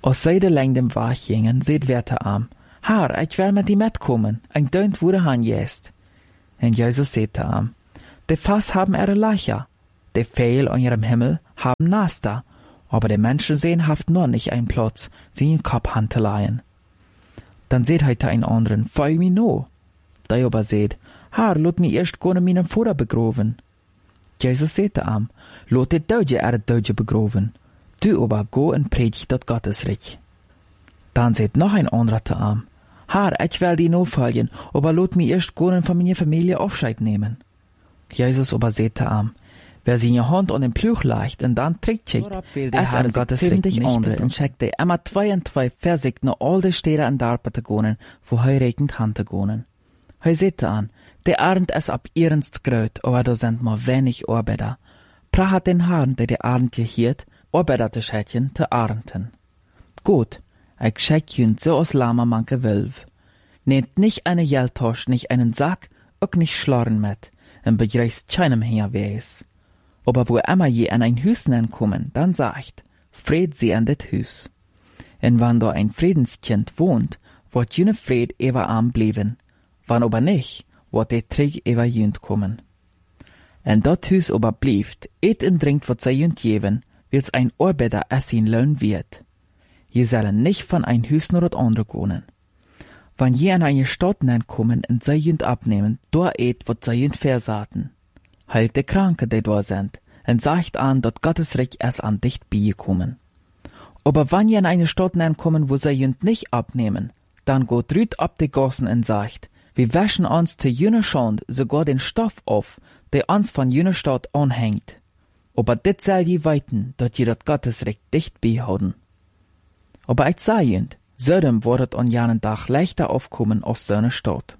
Als zij de leng dem Weg gingen, zeid Werte am, Herr, ik wil met die metkomen, en deunt wo de han jest. En Jesus sagte am, de Fass haben ihre Leicher, de Vögel an ihrem Himmel haben Nester, aber die Menschen sehen haft nur nicht einen Platz, sie in Kopf han zu leihen. Dann seht heute ein anderen, feu mi no. Der aber seht, Herr, lot mi erst gone meinen Vater begraven. Jesus sagte am, lot die Deutsche Deutsche begraven. Du aber go und predigt dat Gottesreich. Dann seht noch ein anderer zu am, Herr, ich will die no folgen, aber lot mi erst gone von meiner Familie Aufscheid nehmen. Jesus aber sagte am, wer seine Hand an den Pluch legt und dann trägt schickt, es an Gottesreich nicht andere und schickt die immer 2 und 2 Versigt nach all die Städte und Dörfer zu gehen, wo hei regnet Hand zu gehen. Hei sagte an, der Arend es ab ihrens gröt, aber da sind mal wenig Arbeiter. Prahat den Herrn, der die Arend gehiert, Arbeiter zu schätzen, zu arenden. Gut, ich schick jünd so aus Lama manke Wölf. Nehmt nicht eine Geldtasche, nicht einen Sack, auch nicht Schlarren mit, und begreist keinem her wees. Aber wo immer je an ein Hüs kommen, dann sagt, Fried sie an det Hüs. Und wann da ein Friedenskind wohnt, wird jene Fried ewer arm blieben. Wann aber nicht, wird der Träg ewer jünd kommen. Und dat Hüs aber blieft, et und trinkt wat sei jünd geben, wils ein Arbeiter es ihn lohn wird. Je sollen nicht von ein Hüs nur dat andere gehen. Wann je an eine Stadt kommen und sei jünd abnehmen, da et wat sei jünd versaten. Heilt de Kranke, die da sind, und sagt an, dat Gottesreich erst an dicht beikommen. Aber wann je in eine Stadt kommen, wo sie jünd nicht abnehmen, dann geht rüt ab die Gossen und sagt, wir wäschen uns zu jüner Schand sogar den Stoff auf, der uns von jüner Stadt anhängt. Aber dit soll je weiten, dat je dat Gottesreich dicht beihouden. Aber ich sag jünd, Sodom wordet an jenen Tag leichter aufkommen als so eine Stadt.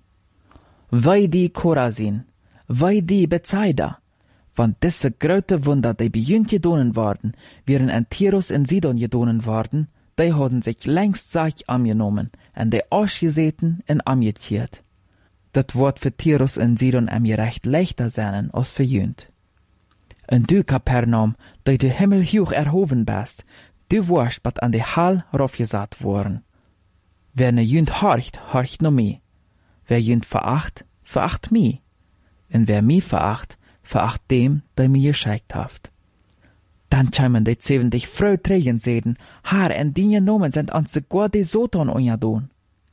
Wei die Chorazin, wei die Bethsaida, wann diese grote Wunder, die bei jünd gedonen worden, wären in Tirus in Sidon gedonen worden, die hadden sich längst Sach angenommen, und die ausgeseten und angekiert. Dat Wort für Tirus in Sidon recht leichter sein als für jünd. Und du, Kapernaum, die du Himmel hoch erhoben bist, du warst bat an die Hall raufgesat worden. Wer ne jünd horcht no mi. Wer jünd veracht mi. Und wer mi veracht dem, der mir gescheikt haft. Dann kämen die 70 Frau trägen sehen, Haar en die Nomen sind ans sogar die Soton unjadon.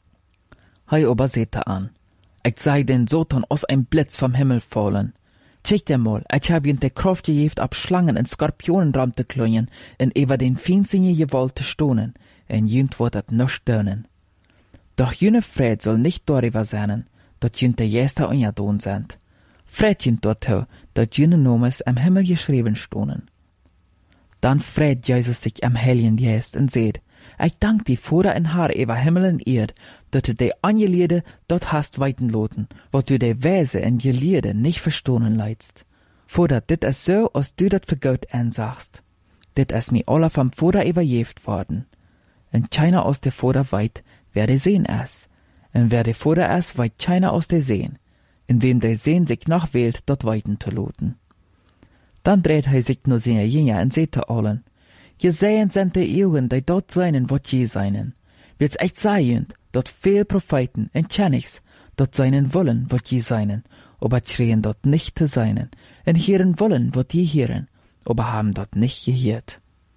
Hei aber sehte an, ich sei den Soton aus ein Blitz vom Himmel fallen. Check dir mal, ich hab ihn die Kraft gejeft ab Schlangen und Skorpionenraum zu klungen, und über den Fiendsinge gewollt zu stonen, en jünd wird dat noch stöhnen. Doch jüne Fred soll nicht darüber sein, dat jünd der Jester unjadon sind. Fred jünd dort, dat jüne Nomes am Himmel geschrieben stonen. Dann freut Jesus sich am Helien Jest und seht, ich dank die Vater in Haar über Himmel und Erd, dat du de Angeliede dort hast weiten loten, wat du de Wese in Gelierde nicht verstohnen leidst. Vater, dit is so, als du dat für Gott ansagst. Dit is mi aller vom Vater überjeft worden. Und keiner aus der Vater weit, wer de sehen es. Und wer de Vater es, weit keiner aus der sehen. In wem de sehen sich noch wählt, dort weiten zu loten. Dann dreht sich nur seine Jünger und seht zu allen, je sehen sind die Augen, die dort seinen, wat je seinen. Wird's echt sein, dort viel Propheten und Kennigs, dort seinen wollen, wat je seinen, aber schreien dort nicht zu seinen, und hören wollen, wat je hören, aber haben dort nicht gehört.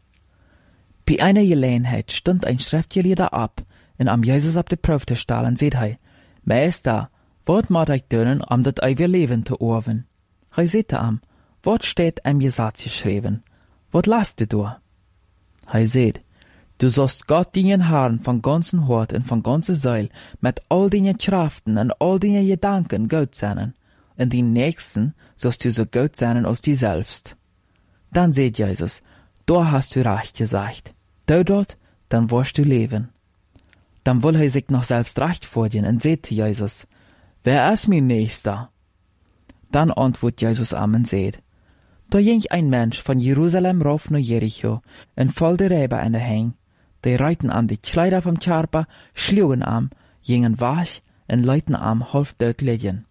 Bei einer Gelegenheit stund ein Schriftgelehrter ab, und am Jesus ab die Prof zu stellen, seht hei, Meister, wat mag ich tun, dat ich wir leben zu orven? Hei seht am, wat steht am Gesetz geschrieben? Wat lasst du? Hei seht, du sollst Gott deinen Herrn von ganzem Hort und von ganzer Seil mit all deinen Kraften und all deinen Gedanken gut sein, und den Nächsten sollst du so gut sein als dir selbst. Dann seht Jesus, da hast du recht gesagt. Du dort, dann wirst du leben. Dann will er sich noch selbst recht vordienen und seht Jesus, wer ist mein Nächster? Dann antwortet Jesus am und seht, da ging ein Mensch von Jerusalem rauf nach Jericho, und voll der Räber an der Häng. Die reiten an die Kleider vom Charpa, schlugen am, gingen wach, und leuten am half dort liegen.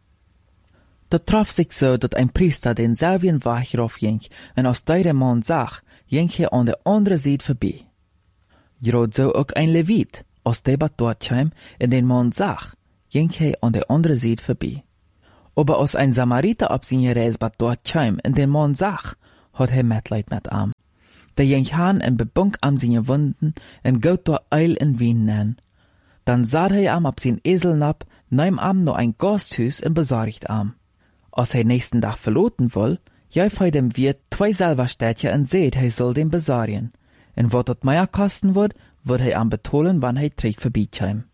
Da traf sich so, dass ein Priester den selben Weg rauf ging, und aus der Mann sah, ging er an der anderen Seite vorbei. Jrod so ook ein Levit, als der bat dort kwam in den Mond zag, ging hij an der andere Seite vorbei. Aber als ein Samariter ab seine Reis bat dort kwam in den Mond zag, hat hij Mitleid mit ihm. Der ging han en bebunk am seine Wunden en gout dort Eil in Wien nen. Dann sah hij am ab sein Esel nab, nahm am no ein Gasthus en besorgt am. Als hij nächsten Tag verloten will, jäuf hij dem Wirt 2 Silberstädtchen en seht, hij soll dem besorgen. En wat dat mehr kosten wird hij am betolen, wann hij terug vorbeikäm.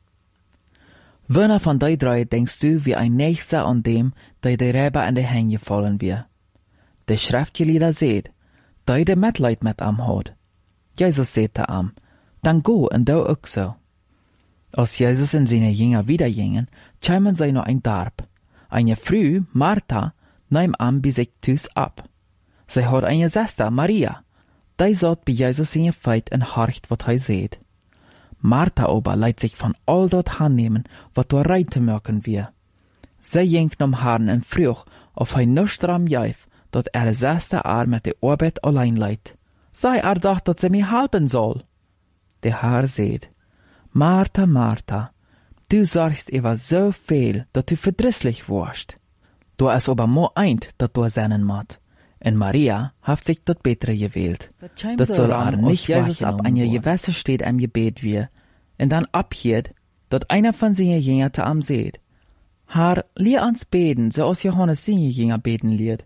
Werner von die 3 denkst du wie ein Nächster an dem, der die Räber in die Hände fallen wir. De Schriftgelehrte seht, der de Mitleid mit am hat. Jesus seht am, dann go en du auch so. Als Jesus und seine Jünger wieder gingen, kämen sie noch ein Dorf. Eine Frau, Martha, nahm am bei sich Tus ab. Sie hat eine Schwester, Maria. Die satt bei Jesus in ihr Feit und horcht, wat hij seht. Martha aber leidt sich von all dort annehmen, wat dort rein zu merken wir. Sie ging nom Herrn en fruch, auf hij nuscht am jäuf, dat Schwester mit der Arbeit allein leidt. Sei dacht, dat sie mir helfen soll. Der Herr seht, Martha, Martha, du sorgst über so viel, dat du verdrisslich warst. Du es aber mo eint, dat du seinen mat. En Maria hat sich dat Bessere gewählt. Das soll nicht Jesus ab einer Gewässer steht am Gebet wir, und dann abhiert, dat einer von seinen Jüngern zu am seht. Herr, lehr uns beten, so als Johannes seine Jünger beten lehrt.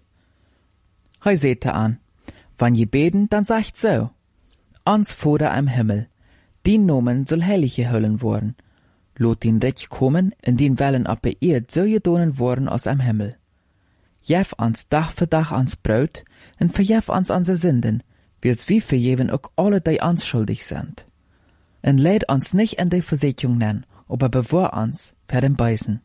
Hei seht an, wann je beten, dann sagt so, ans Vater am Himmel, din Nomen soll heilig gehüllen worden. Lot din Reich kommen, in din Wellen ab beirrt, so gedonen worden aus am Himmel. Jef ans Dach für Dach ans Brot, en verjef ans anse Sünden, wils wie verjeven ook alle, die ans schuldig sind. En leid ans nicht in die Versicherung nennen, aber bewahr ans per den Beisen.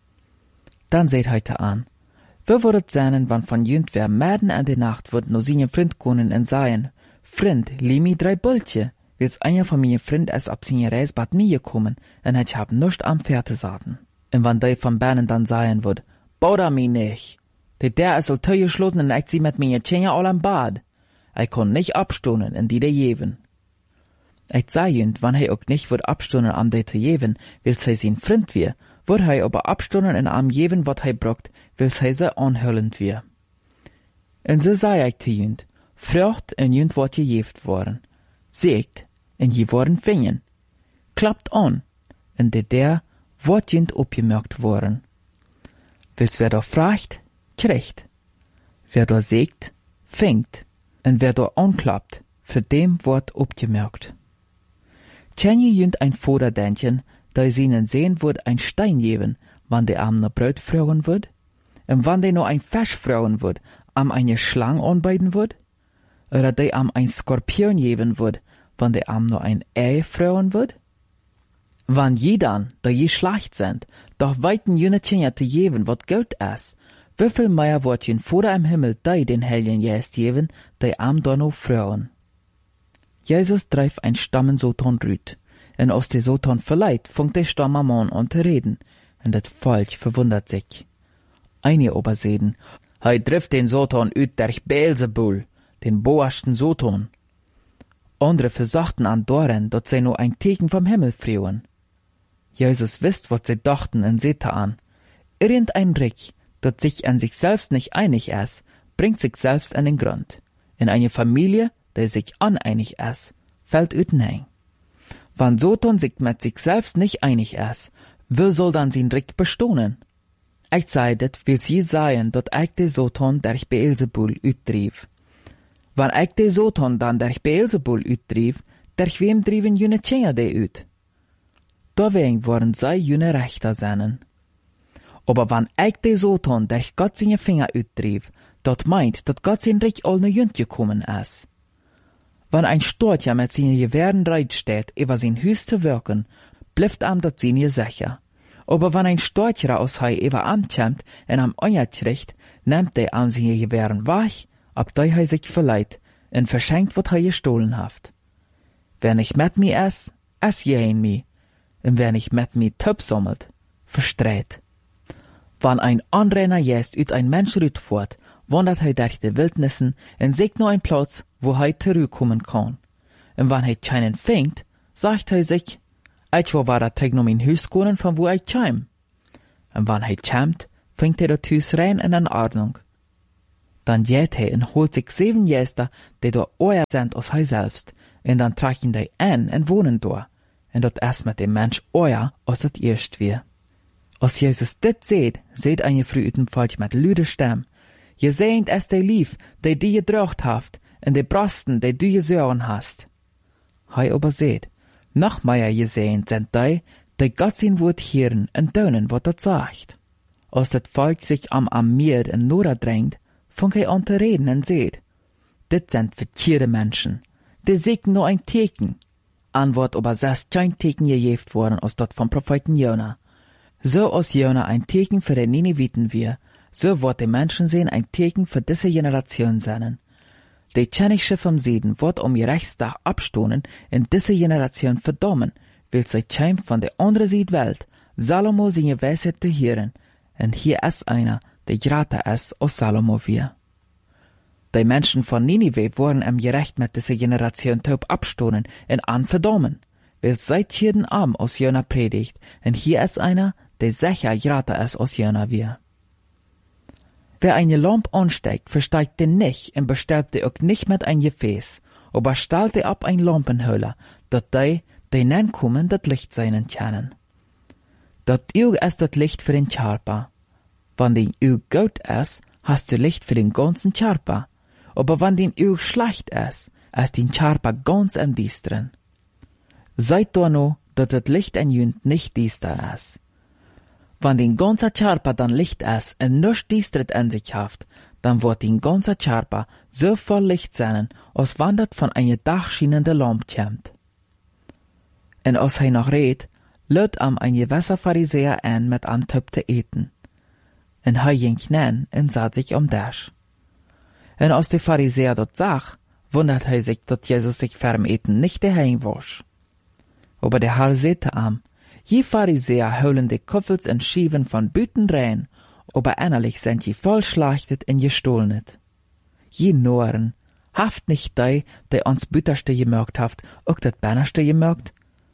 Dann seht heute an, wir würdet sehnen, wann von jünd wer Mäden an die Nacht wird no seine Freund konen en seien, Freund, lieh mi 3 Bultje, wils einer von mir Freund es ab seine Reis bat mir gekommen, en ich hab nuscht am Pferde saten. En wann die von Bernen dann seien wird, bauda mi nicht. Der is al te gesloten en ik zie met mijn tjenja al am Bad. Ik kon nicht abstonen in die de jeven. Ik zei jünd, wann hij ook nicht wird abstonen am de te jeven, wils hij zijn vriend weer, wird hij aber abstonen en am jeven wat hij brokt, wils hij ze anhullend weer. En so zei ik te jünd, vrucht en jünd wordt gejeft worden. Seegt, en je worden vingen. Klappt an, en der wordt jünd opgemerkt worden. Wils wer da fragt, kriegt. Wer da sägt, fängt. En wer da anklappt, für dem wird abgemerkt. Tjenje jünd ein Vorderdenken, da sie ihnen sehen wird ein Stein geben, wann der am no Brot fragen wird, und wann der no ein Fisch fragen wird, am eine Schlange anbeiden wird, oder der am ein Skorpion geben wird, wann der am no ein Ei fragen wird. Wann je dann, da je schlecht sind, doch weiten jüne Tjenje te geben, wat Geld ist, wieviel mehr wird jen vor im Himmel die den Helgen jest geben, die am Donno frauen. Jesus dreif ein Stammen Soton rüt, en aus de Soton verleiht, funkt de Stammermann an zu reden, en dat Volk verwundert sich. Einige aber sehen, hei trifft den Soton üt durch Beelzebul, den boasten Soton. Andere versachten an Doren, dat sie nur ein Teken vom Himmel frauen. Jesus wisst, wat sie dachten, en seht an. Irgendein Rick, dat sich an sich selbst nicht einig ist, bringt sich selbst an den Grund. In eine Familie, die sich uneinig ist, fällt üten. Wann Soton sich mit sich selbst nicht einig ist, wie soll dann sein Rick bestohnen? Ich sei det, will sie sagen, dat ich de Soton durch Beelzebul uttrieb. Wann ich de Soton dann durch Beelzebul uttrieb, durch wem trieben jüne Tjenja de ut? Deswegen worden sei jüne Rechter seinen. Aber wann ich de Soton durch Gott seine Finger uttrieb, dat meint, dat Gott sein Reich all ne jünd gekommen ist. Wann ein Storch mit seinen Gewehren reit steht, über sein Hüs zu wirken, blifft am dat seine sicher. Aber wenn ein Storch aus hei über am kämmt en am Euer kriegt, nimmt der am seine Gewehren wach, ab dei hei sich verleiht, en verschenkt wat hei gestohlen haft. Wer nicht mit mi ess je in mi, en wer nicht mit mi Töp sammelt, verstreit. Wann ein Anrenner jest üt ein Mensch rüt fort, wandert hei durch die Wildnissen en sieht nur ein Platz, wo hei zurückkommen kann. Und wann hei keinen fängt, sagt hij sich, ich will wieder terug naar mijn huis gaan van wo ich käm. Und wann hij kämt, fängt hij dat huis rein in Ordnung. Dann geht hij en holt sich 7 Gäste, die door euer sind als hij selbst, en dann tragen die ein en wohnen door. En dat is met dem Mensch euer als het eerst weer. Als Jesus dit seht een Frau uit dem Volk met luide stem, je seht es die lief, die je drocht haft, en die Brosten, die du je zeuren hast. Hij aber seht, noch mehr je seht sind die Gott sein Wort hören en tun, wat dat sagt. Als dat Volk sich am Meer en Nora drängt, fängt hij an te reden en seht, dit sind verkeerde Menschen, die siegen nur ein Teken. Antwort aber selbst kein Teken gegeben worden als dat vom Propheten Jona. So als Jona ein Teken für die Nineviten wir, so wird die Menschen sehen ein Teken für diese Generation sein. Die Tschennische vom Süden wird ihr Rechtsdach abstoßen in diese Generation verdammen, weil sie kämpft von der anderen Seite Welt, Salomo seine Weisheit zu hören, und hier ist einer, der grater ist als Salomo wir. Die Menschen von Ninive wurden im Gerecht mit dieser Generation taub abstoßen und anverdammen, weil seit jeden Abend aus Jona predigt, und hier ist einer, der sicher grater ist als Jona wir. Wer eine Lampe ansteigt, versteigt den nicht und bestellt die auch nicht mit ein Gefäß, aber stellt die ab ein Lampenhöhle, dat die nankommen, das Licht seinen können. Dat Auge ist das Licht für den Körper. Wenn den Auge gut ist, hast du Licht für den ganzen Körper. Aber wenn den Auge schlecht ist den Körper ganz im Düsteren. Seid da noch, dass das Licht in Jünd nicht düster ist. Wenn den ganzen Körper dann Licht ist und nichts düstert in sich haft, dann wird den ganzen Körper so voll Licht sein, als wenn das von einer dachschienenden Lampe kommt. Und als er noch redet, lädt ein gewisser Pharisäer ein, mit einem Töpf zu eten. Und er ging hinein und sah sich Tisch. Und als der Pharisäer dort sah, wundert er sich, dass Jesus sich vor dem Eten nicht daheim wasch. Aber der Herr sagte ihm, je Pharisäer holen die Kuffels und Schieven von Büten rein, aber innerlich sind je voll schlachtet und gestohlenet. Je Noren, haft nicht die ans Büterste gemerkt haft, auch das Bannerste gemerkt?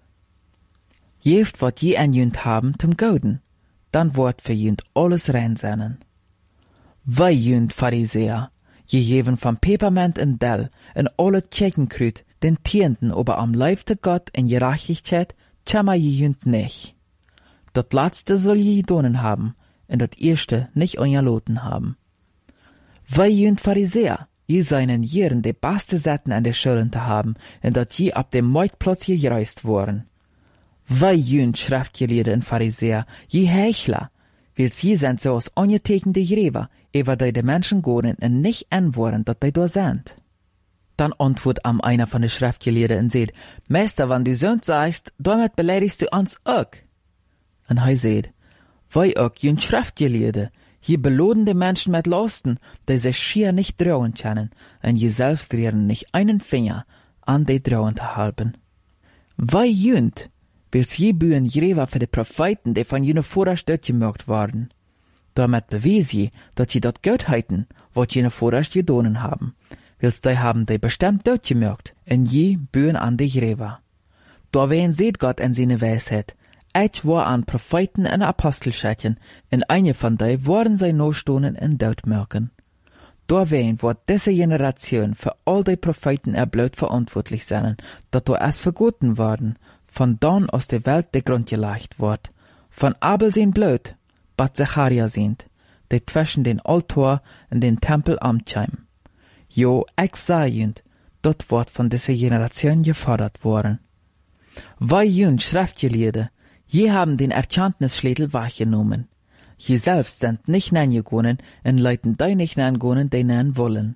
Jeft wat je an jünd haben zum Goden, dann wird für jünd alles rein sein. Wei jünd Pharisäer, je jeven von Peperment und Dell en alle Tjekenkrüt, den Tienden ober am Leib Gott in Gerechtigkeit, tschammer je jünd nicht. Dat letzte soll je gedonen haben, und dat erste nicht ungaloten haben. Wei jünd Pharisäer, je seinen Jieren de beste Setten an der Schulden zu haben, und dat je ab dem Marktplatz gereist worden. Wei jünd Schriftgelehrte und Pharisäer, je Heuchler, weil sie sind so als angetekende Gräber, ewa die Menschen goren und nicht antworten, dat die da sind. Dann antwortet einer von den Schriftgelehrten und sagt, Meister, wenn du Sünd sagst, damit beleidigst du uns auch. Und er sagt, wei auch jünd Schriftgelehrte, je belohnen die Menschen mit Lasten, die sich schier nicht trauen können, und je selbst rühren nicht einen Finger an die trauen zu halten. Wei jünd, wills je bühen Gräber für die Propheten, die von jener Vorrasch dort gemerkt waren. Damit bewies je, dass je dort Göttheiten, wat jener Vorrasch gedonen haben, wills die haben die bestimmt dort gemerkt, und je bühen an die Gräber. Da wen seht Gott in seine Weisheit, ich war an Propheten und Apostelschätchen, und eine von die waren sie nostonen und dort merken. Da wen wird diese Generation für all die Propheten erblöd verantwortlich sein, dass da erst vergoten worden, von dann aus der Welt der Grund gelegt wird, von Abel sein Blut, bat Zacharia sind, die zwischen den Altar und den Tempel amtschheim. Jo, ich sah jünd, dort wird von dieser Generation gefordert worden. Wei jünd Schriftgelehrte, je haben den Erkenntnisschlädel wahrgenommen. Je selbst sind nicht neingegangen und leiten die nicht neingehen, die nein wollen.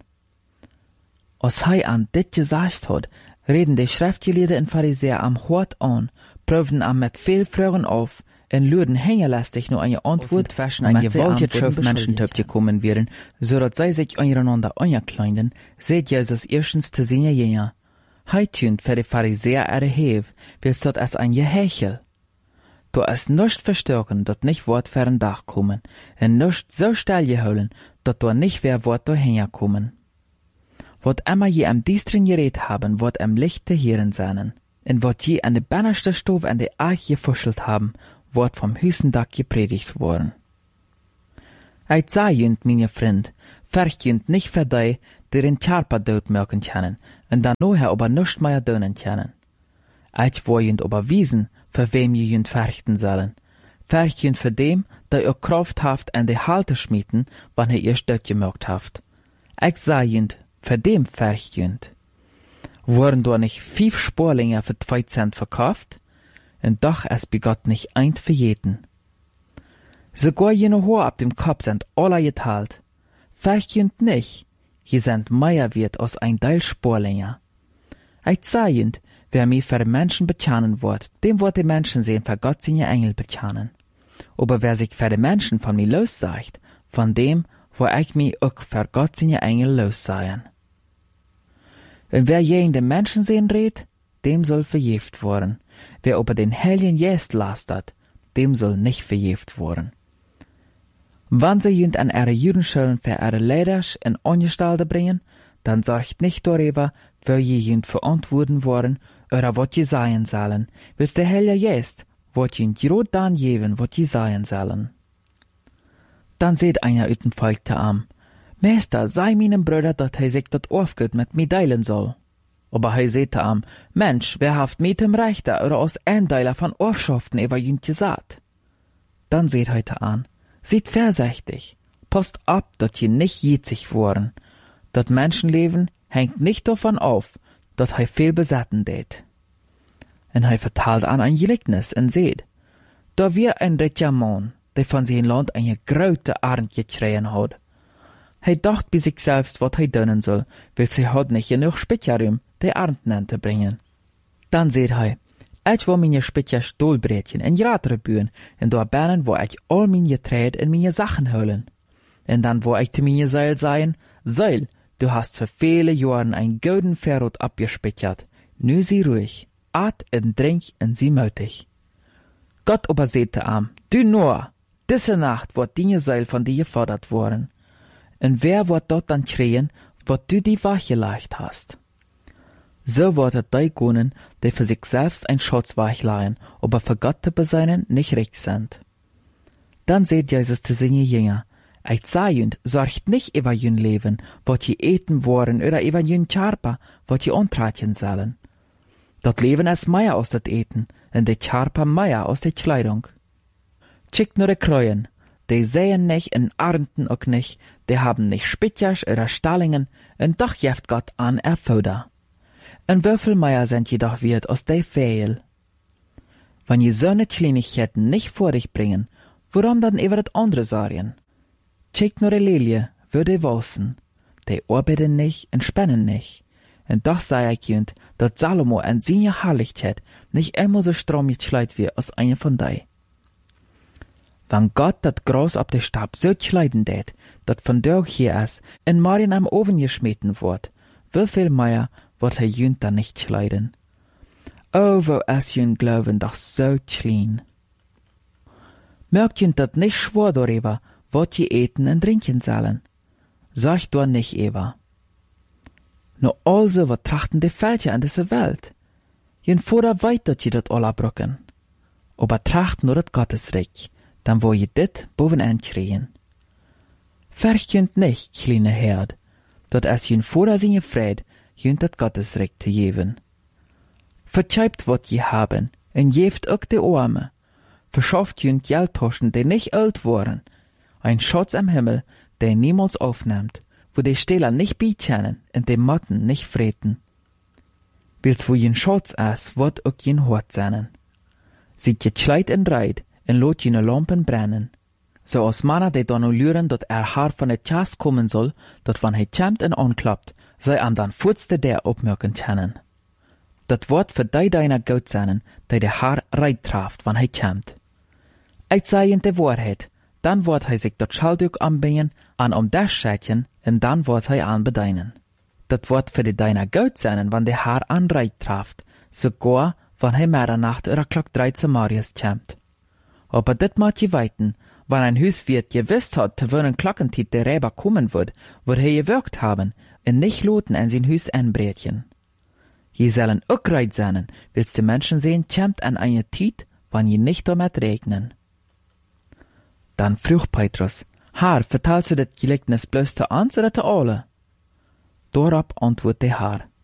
Als er an dit gesagt hat, reden die Schriftgelehrten und Pharisäer am Hort an, prüfen am mit viel Fragen auf, und luden hängerlästig nur eine Antwort zwischen ein gewaltiges Schiff Menschentyp gekommen wären, so dass sie sich untereinander ankleiden, seht Jesus erstens zu seinen Jünger. Heitünd für die Pharisäer erheb, willst dort als ein Gehechel. Da ist nicht verstärken, dort nicht Wort für ein Dach kommen, und nicht so still geholen, dort da nicht wer Wort da hinkommen. Wat immer je am Dienstren geredet haben, wird am Licht der Hirn sein. en wat je an de bannerste Stof an de Ark gefuschelt haben, wordt vom Hüsendach gepredigt worden. Eit sa jünt, meine Vriend, vercht jünt nicht für die, die den Charpa dood merken kennen, en dan noher ober nuscht mehr dönen kennen. Eit wo jünt ober wiesen, für wem je jünt verchten sollen. Vercht jünt für dem, der ihr Kraft haft an de Halte schmieden, wann ihr Stück gemerkt haft. Ich sa jünt, für dem vercht jünt. Wurden da nicht 5 Sporlinge für 2 Cent verkauft? Und doch es begot nicht ein für jeden. Sogar jene Haar ab dem Kopf sind alle geteilt. Verchend nicht, je sind mehr wert als ein Teil Sporlinge. Ich sehend, wer mich für die Menschen bezahmen wird, dem wird die Menschen sehen für Gott seine Engel bezahmen. Aber wer sich für die Menschen von mir lossagt, von dem, wo ich mich auch für Gott seine Engel lossehen. Und wer je in den Menschen sehen redet, dem soll verjeft worden. Wer über den Heiligen Geist lastert, dem soll nicht verjeft worden. Wann sie jünd an ihre Judenschulen für ihre Leiders in Ongestalte bringen, dann sorgt nicht darüber, wer je jünd verantworten worden oder wat je sein sollen, wils der Heilige Geist wat jünd grot dann geben, wat je sein sollen. Dann seht einer ut dem Volk te am, Meister, sei meinem Bruder, dat hij sich dat aufgut mit mir teilen soll. Aber hij seht te am, Mensch, wer haft mit dem Rechter oder aus Eindeiler von Aufschaften über jünd gesagt? Dann seht heute an, seht vorsichtig, passt ab, dat je nicht jitzig worden. Dat Menschenleben hängt nicht davon auf, dat hij viel besatten det. En hij vertalt an ein Gleichnis en seht, da wir ein reicher Mann, der von sein Land eine grote Arend gekriegen hat. Hij dacht bei sich selbst, wat hij doen soll, weil sie hat nicht genug Spitjarum, die Arend te bringen. Dann seht hij, ich will meine Spitja Stolbrätchen en Gratere bühen, en da bernen, wo ich all meine Getreide en meine Sachen holen. En dann wo ich zu meine Seil sein, Seil, du hast für viele Jahren ein golden Verrot abgespitjert, nu sie ruhig, at en drink en sie mötig. Gott aber sehte am, du nur, diese Nacht wird deine Seil von dir gefordert worden. Und wer wird dort dann kriegen, wat du die Wache leicht hast? So wird es die gönnen, die für sich selbst ein Schatz wachleihen, aber für Gott zu beseinen nicht recht sind. Dann seht Jesus zu seine Jünger, ich sag jünd, sorgt nicht über jün Leben, wat je eten worden, oder über jün Charpa, wat je antratchen sollen. Dat Leben ist mehr aus dat Eten, und de Charpa mehr aus der Kleidung. Schickt nur de Kreuen, die sehen nicht und ernten auch nicht, die haben nicht Spitjas oder Stallingen, und doch jeft Gott an Erfuder. Und wieviel mehr sind jedoch wert aus de Fehl? Wenn je so ne Kleinigkeiten nicht vor dich bringen, warum dann über das andere sagen? Schickt nur de Lilie, würde wachsen, die arbeiten nicht und spannen nicht. Und doch sei ich jünd, dass Salomo an seine Herrlichkeit nicht immer so stramm geschleit wie als einer von dei. Wenn Gott dat Gras ab der Stab so schleiden tät, dat von durch hier ist, in Marien am Ofen geschmeten wird, wieviel mehr wird er jünd dann nicht schleiden? Oh, wo es jünd glauben doch so klein. Merkt jünd dat nicht schwor darüber, wat je eten und trinken sollen? Sagt du nicht Eva. Nur also wat trachten die Völker an dieser Welt. Jünd vorder weit dat je dat alle brücken. Aber tracht nur dat Gottesreich, dann wo je dit bovenaan kriegen. Vercht jünd nicht, kleine Herd, dat es jünd vorder seine Fried, jünd dat Gottesreich te geben. Vertscheibt wat je haben, en jeft ook de Arme. Verschafft jünd Geldtaschen, die nicht alt waren, ein Schatz am Himmel, der niemals aufnimmt, wo die Stehler nicht bekennen und die Motten nicht freten. Wils wo jen Schatz ist, wird auch jen Hort sein. Sieht je Kleid en Reit, en lot jene Lampen brennen. So als Manner, die dann luren, dat Haar von der Chas kommen soll, dat wann hij kämmt en anklappt, sei am dann furzte der opmerken kennen. Dat wordt für die deiner gut sein, die der Haar reit traft, wann hij kämmt. Ich sei in der Wahrheit, dann wird hij sich dat Schalduk anbringen, an das Schätchen, und dann wird hij anbedeinen. Dat wird für die deiner gut sein, wann der Haar an reit traft, sogar, wann hij Mitternacht oder Klock 13 Marius kämmt. Aber dit mag je weiten, wann ein Hüswirt gewiss hat, zu wonen Glockentiet der Räber kommen wird er gewirkt haben, und nicht loten an sein Hüs anbrätchen. Je sollen auch reid sein, willst die Menschen sehen, kämmt an eine Zeit, wann je nicht damit regnen. Dann frug Petrus, Herr, vertelst du das Gleichnis bloß zu uns oder zu alle? Dorab antwortet der Herr,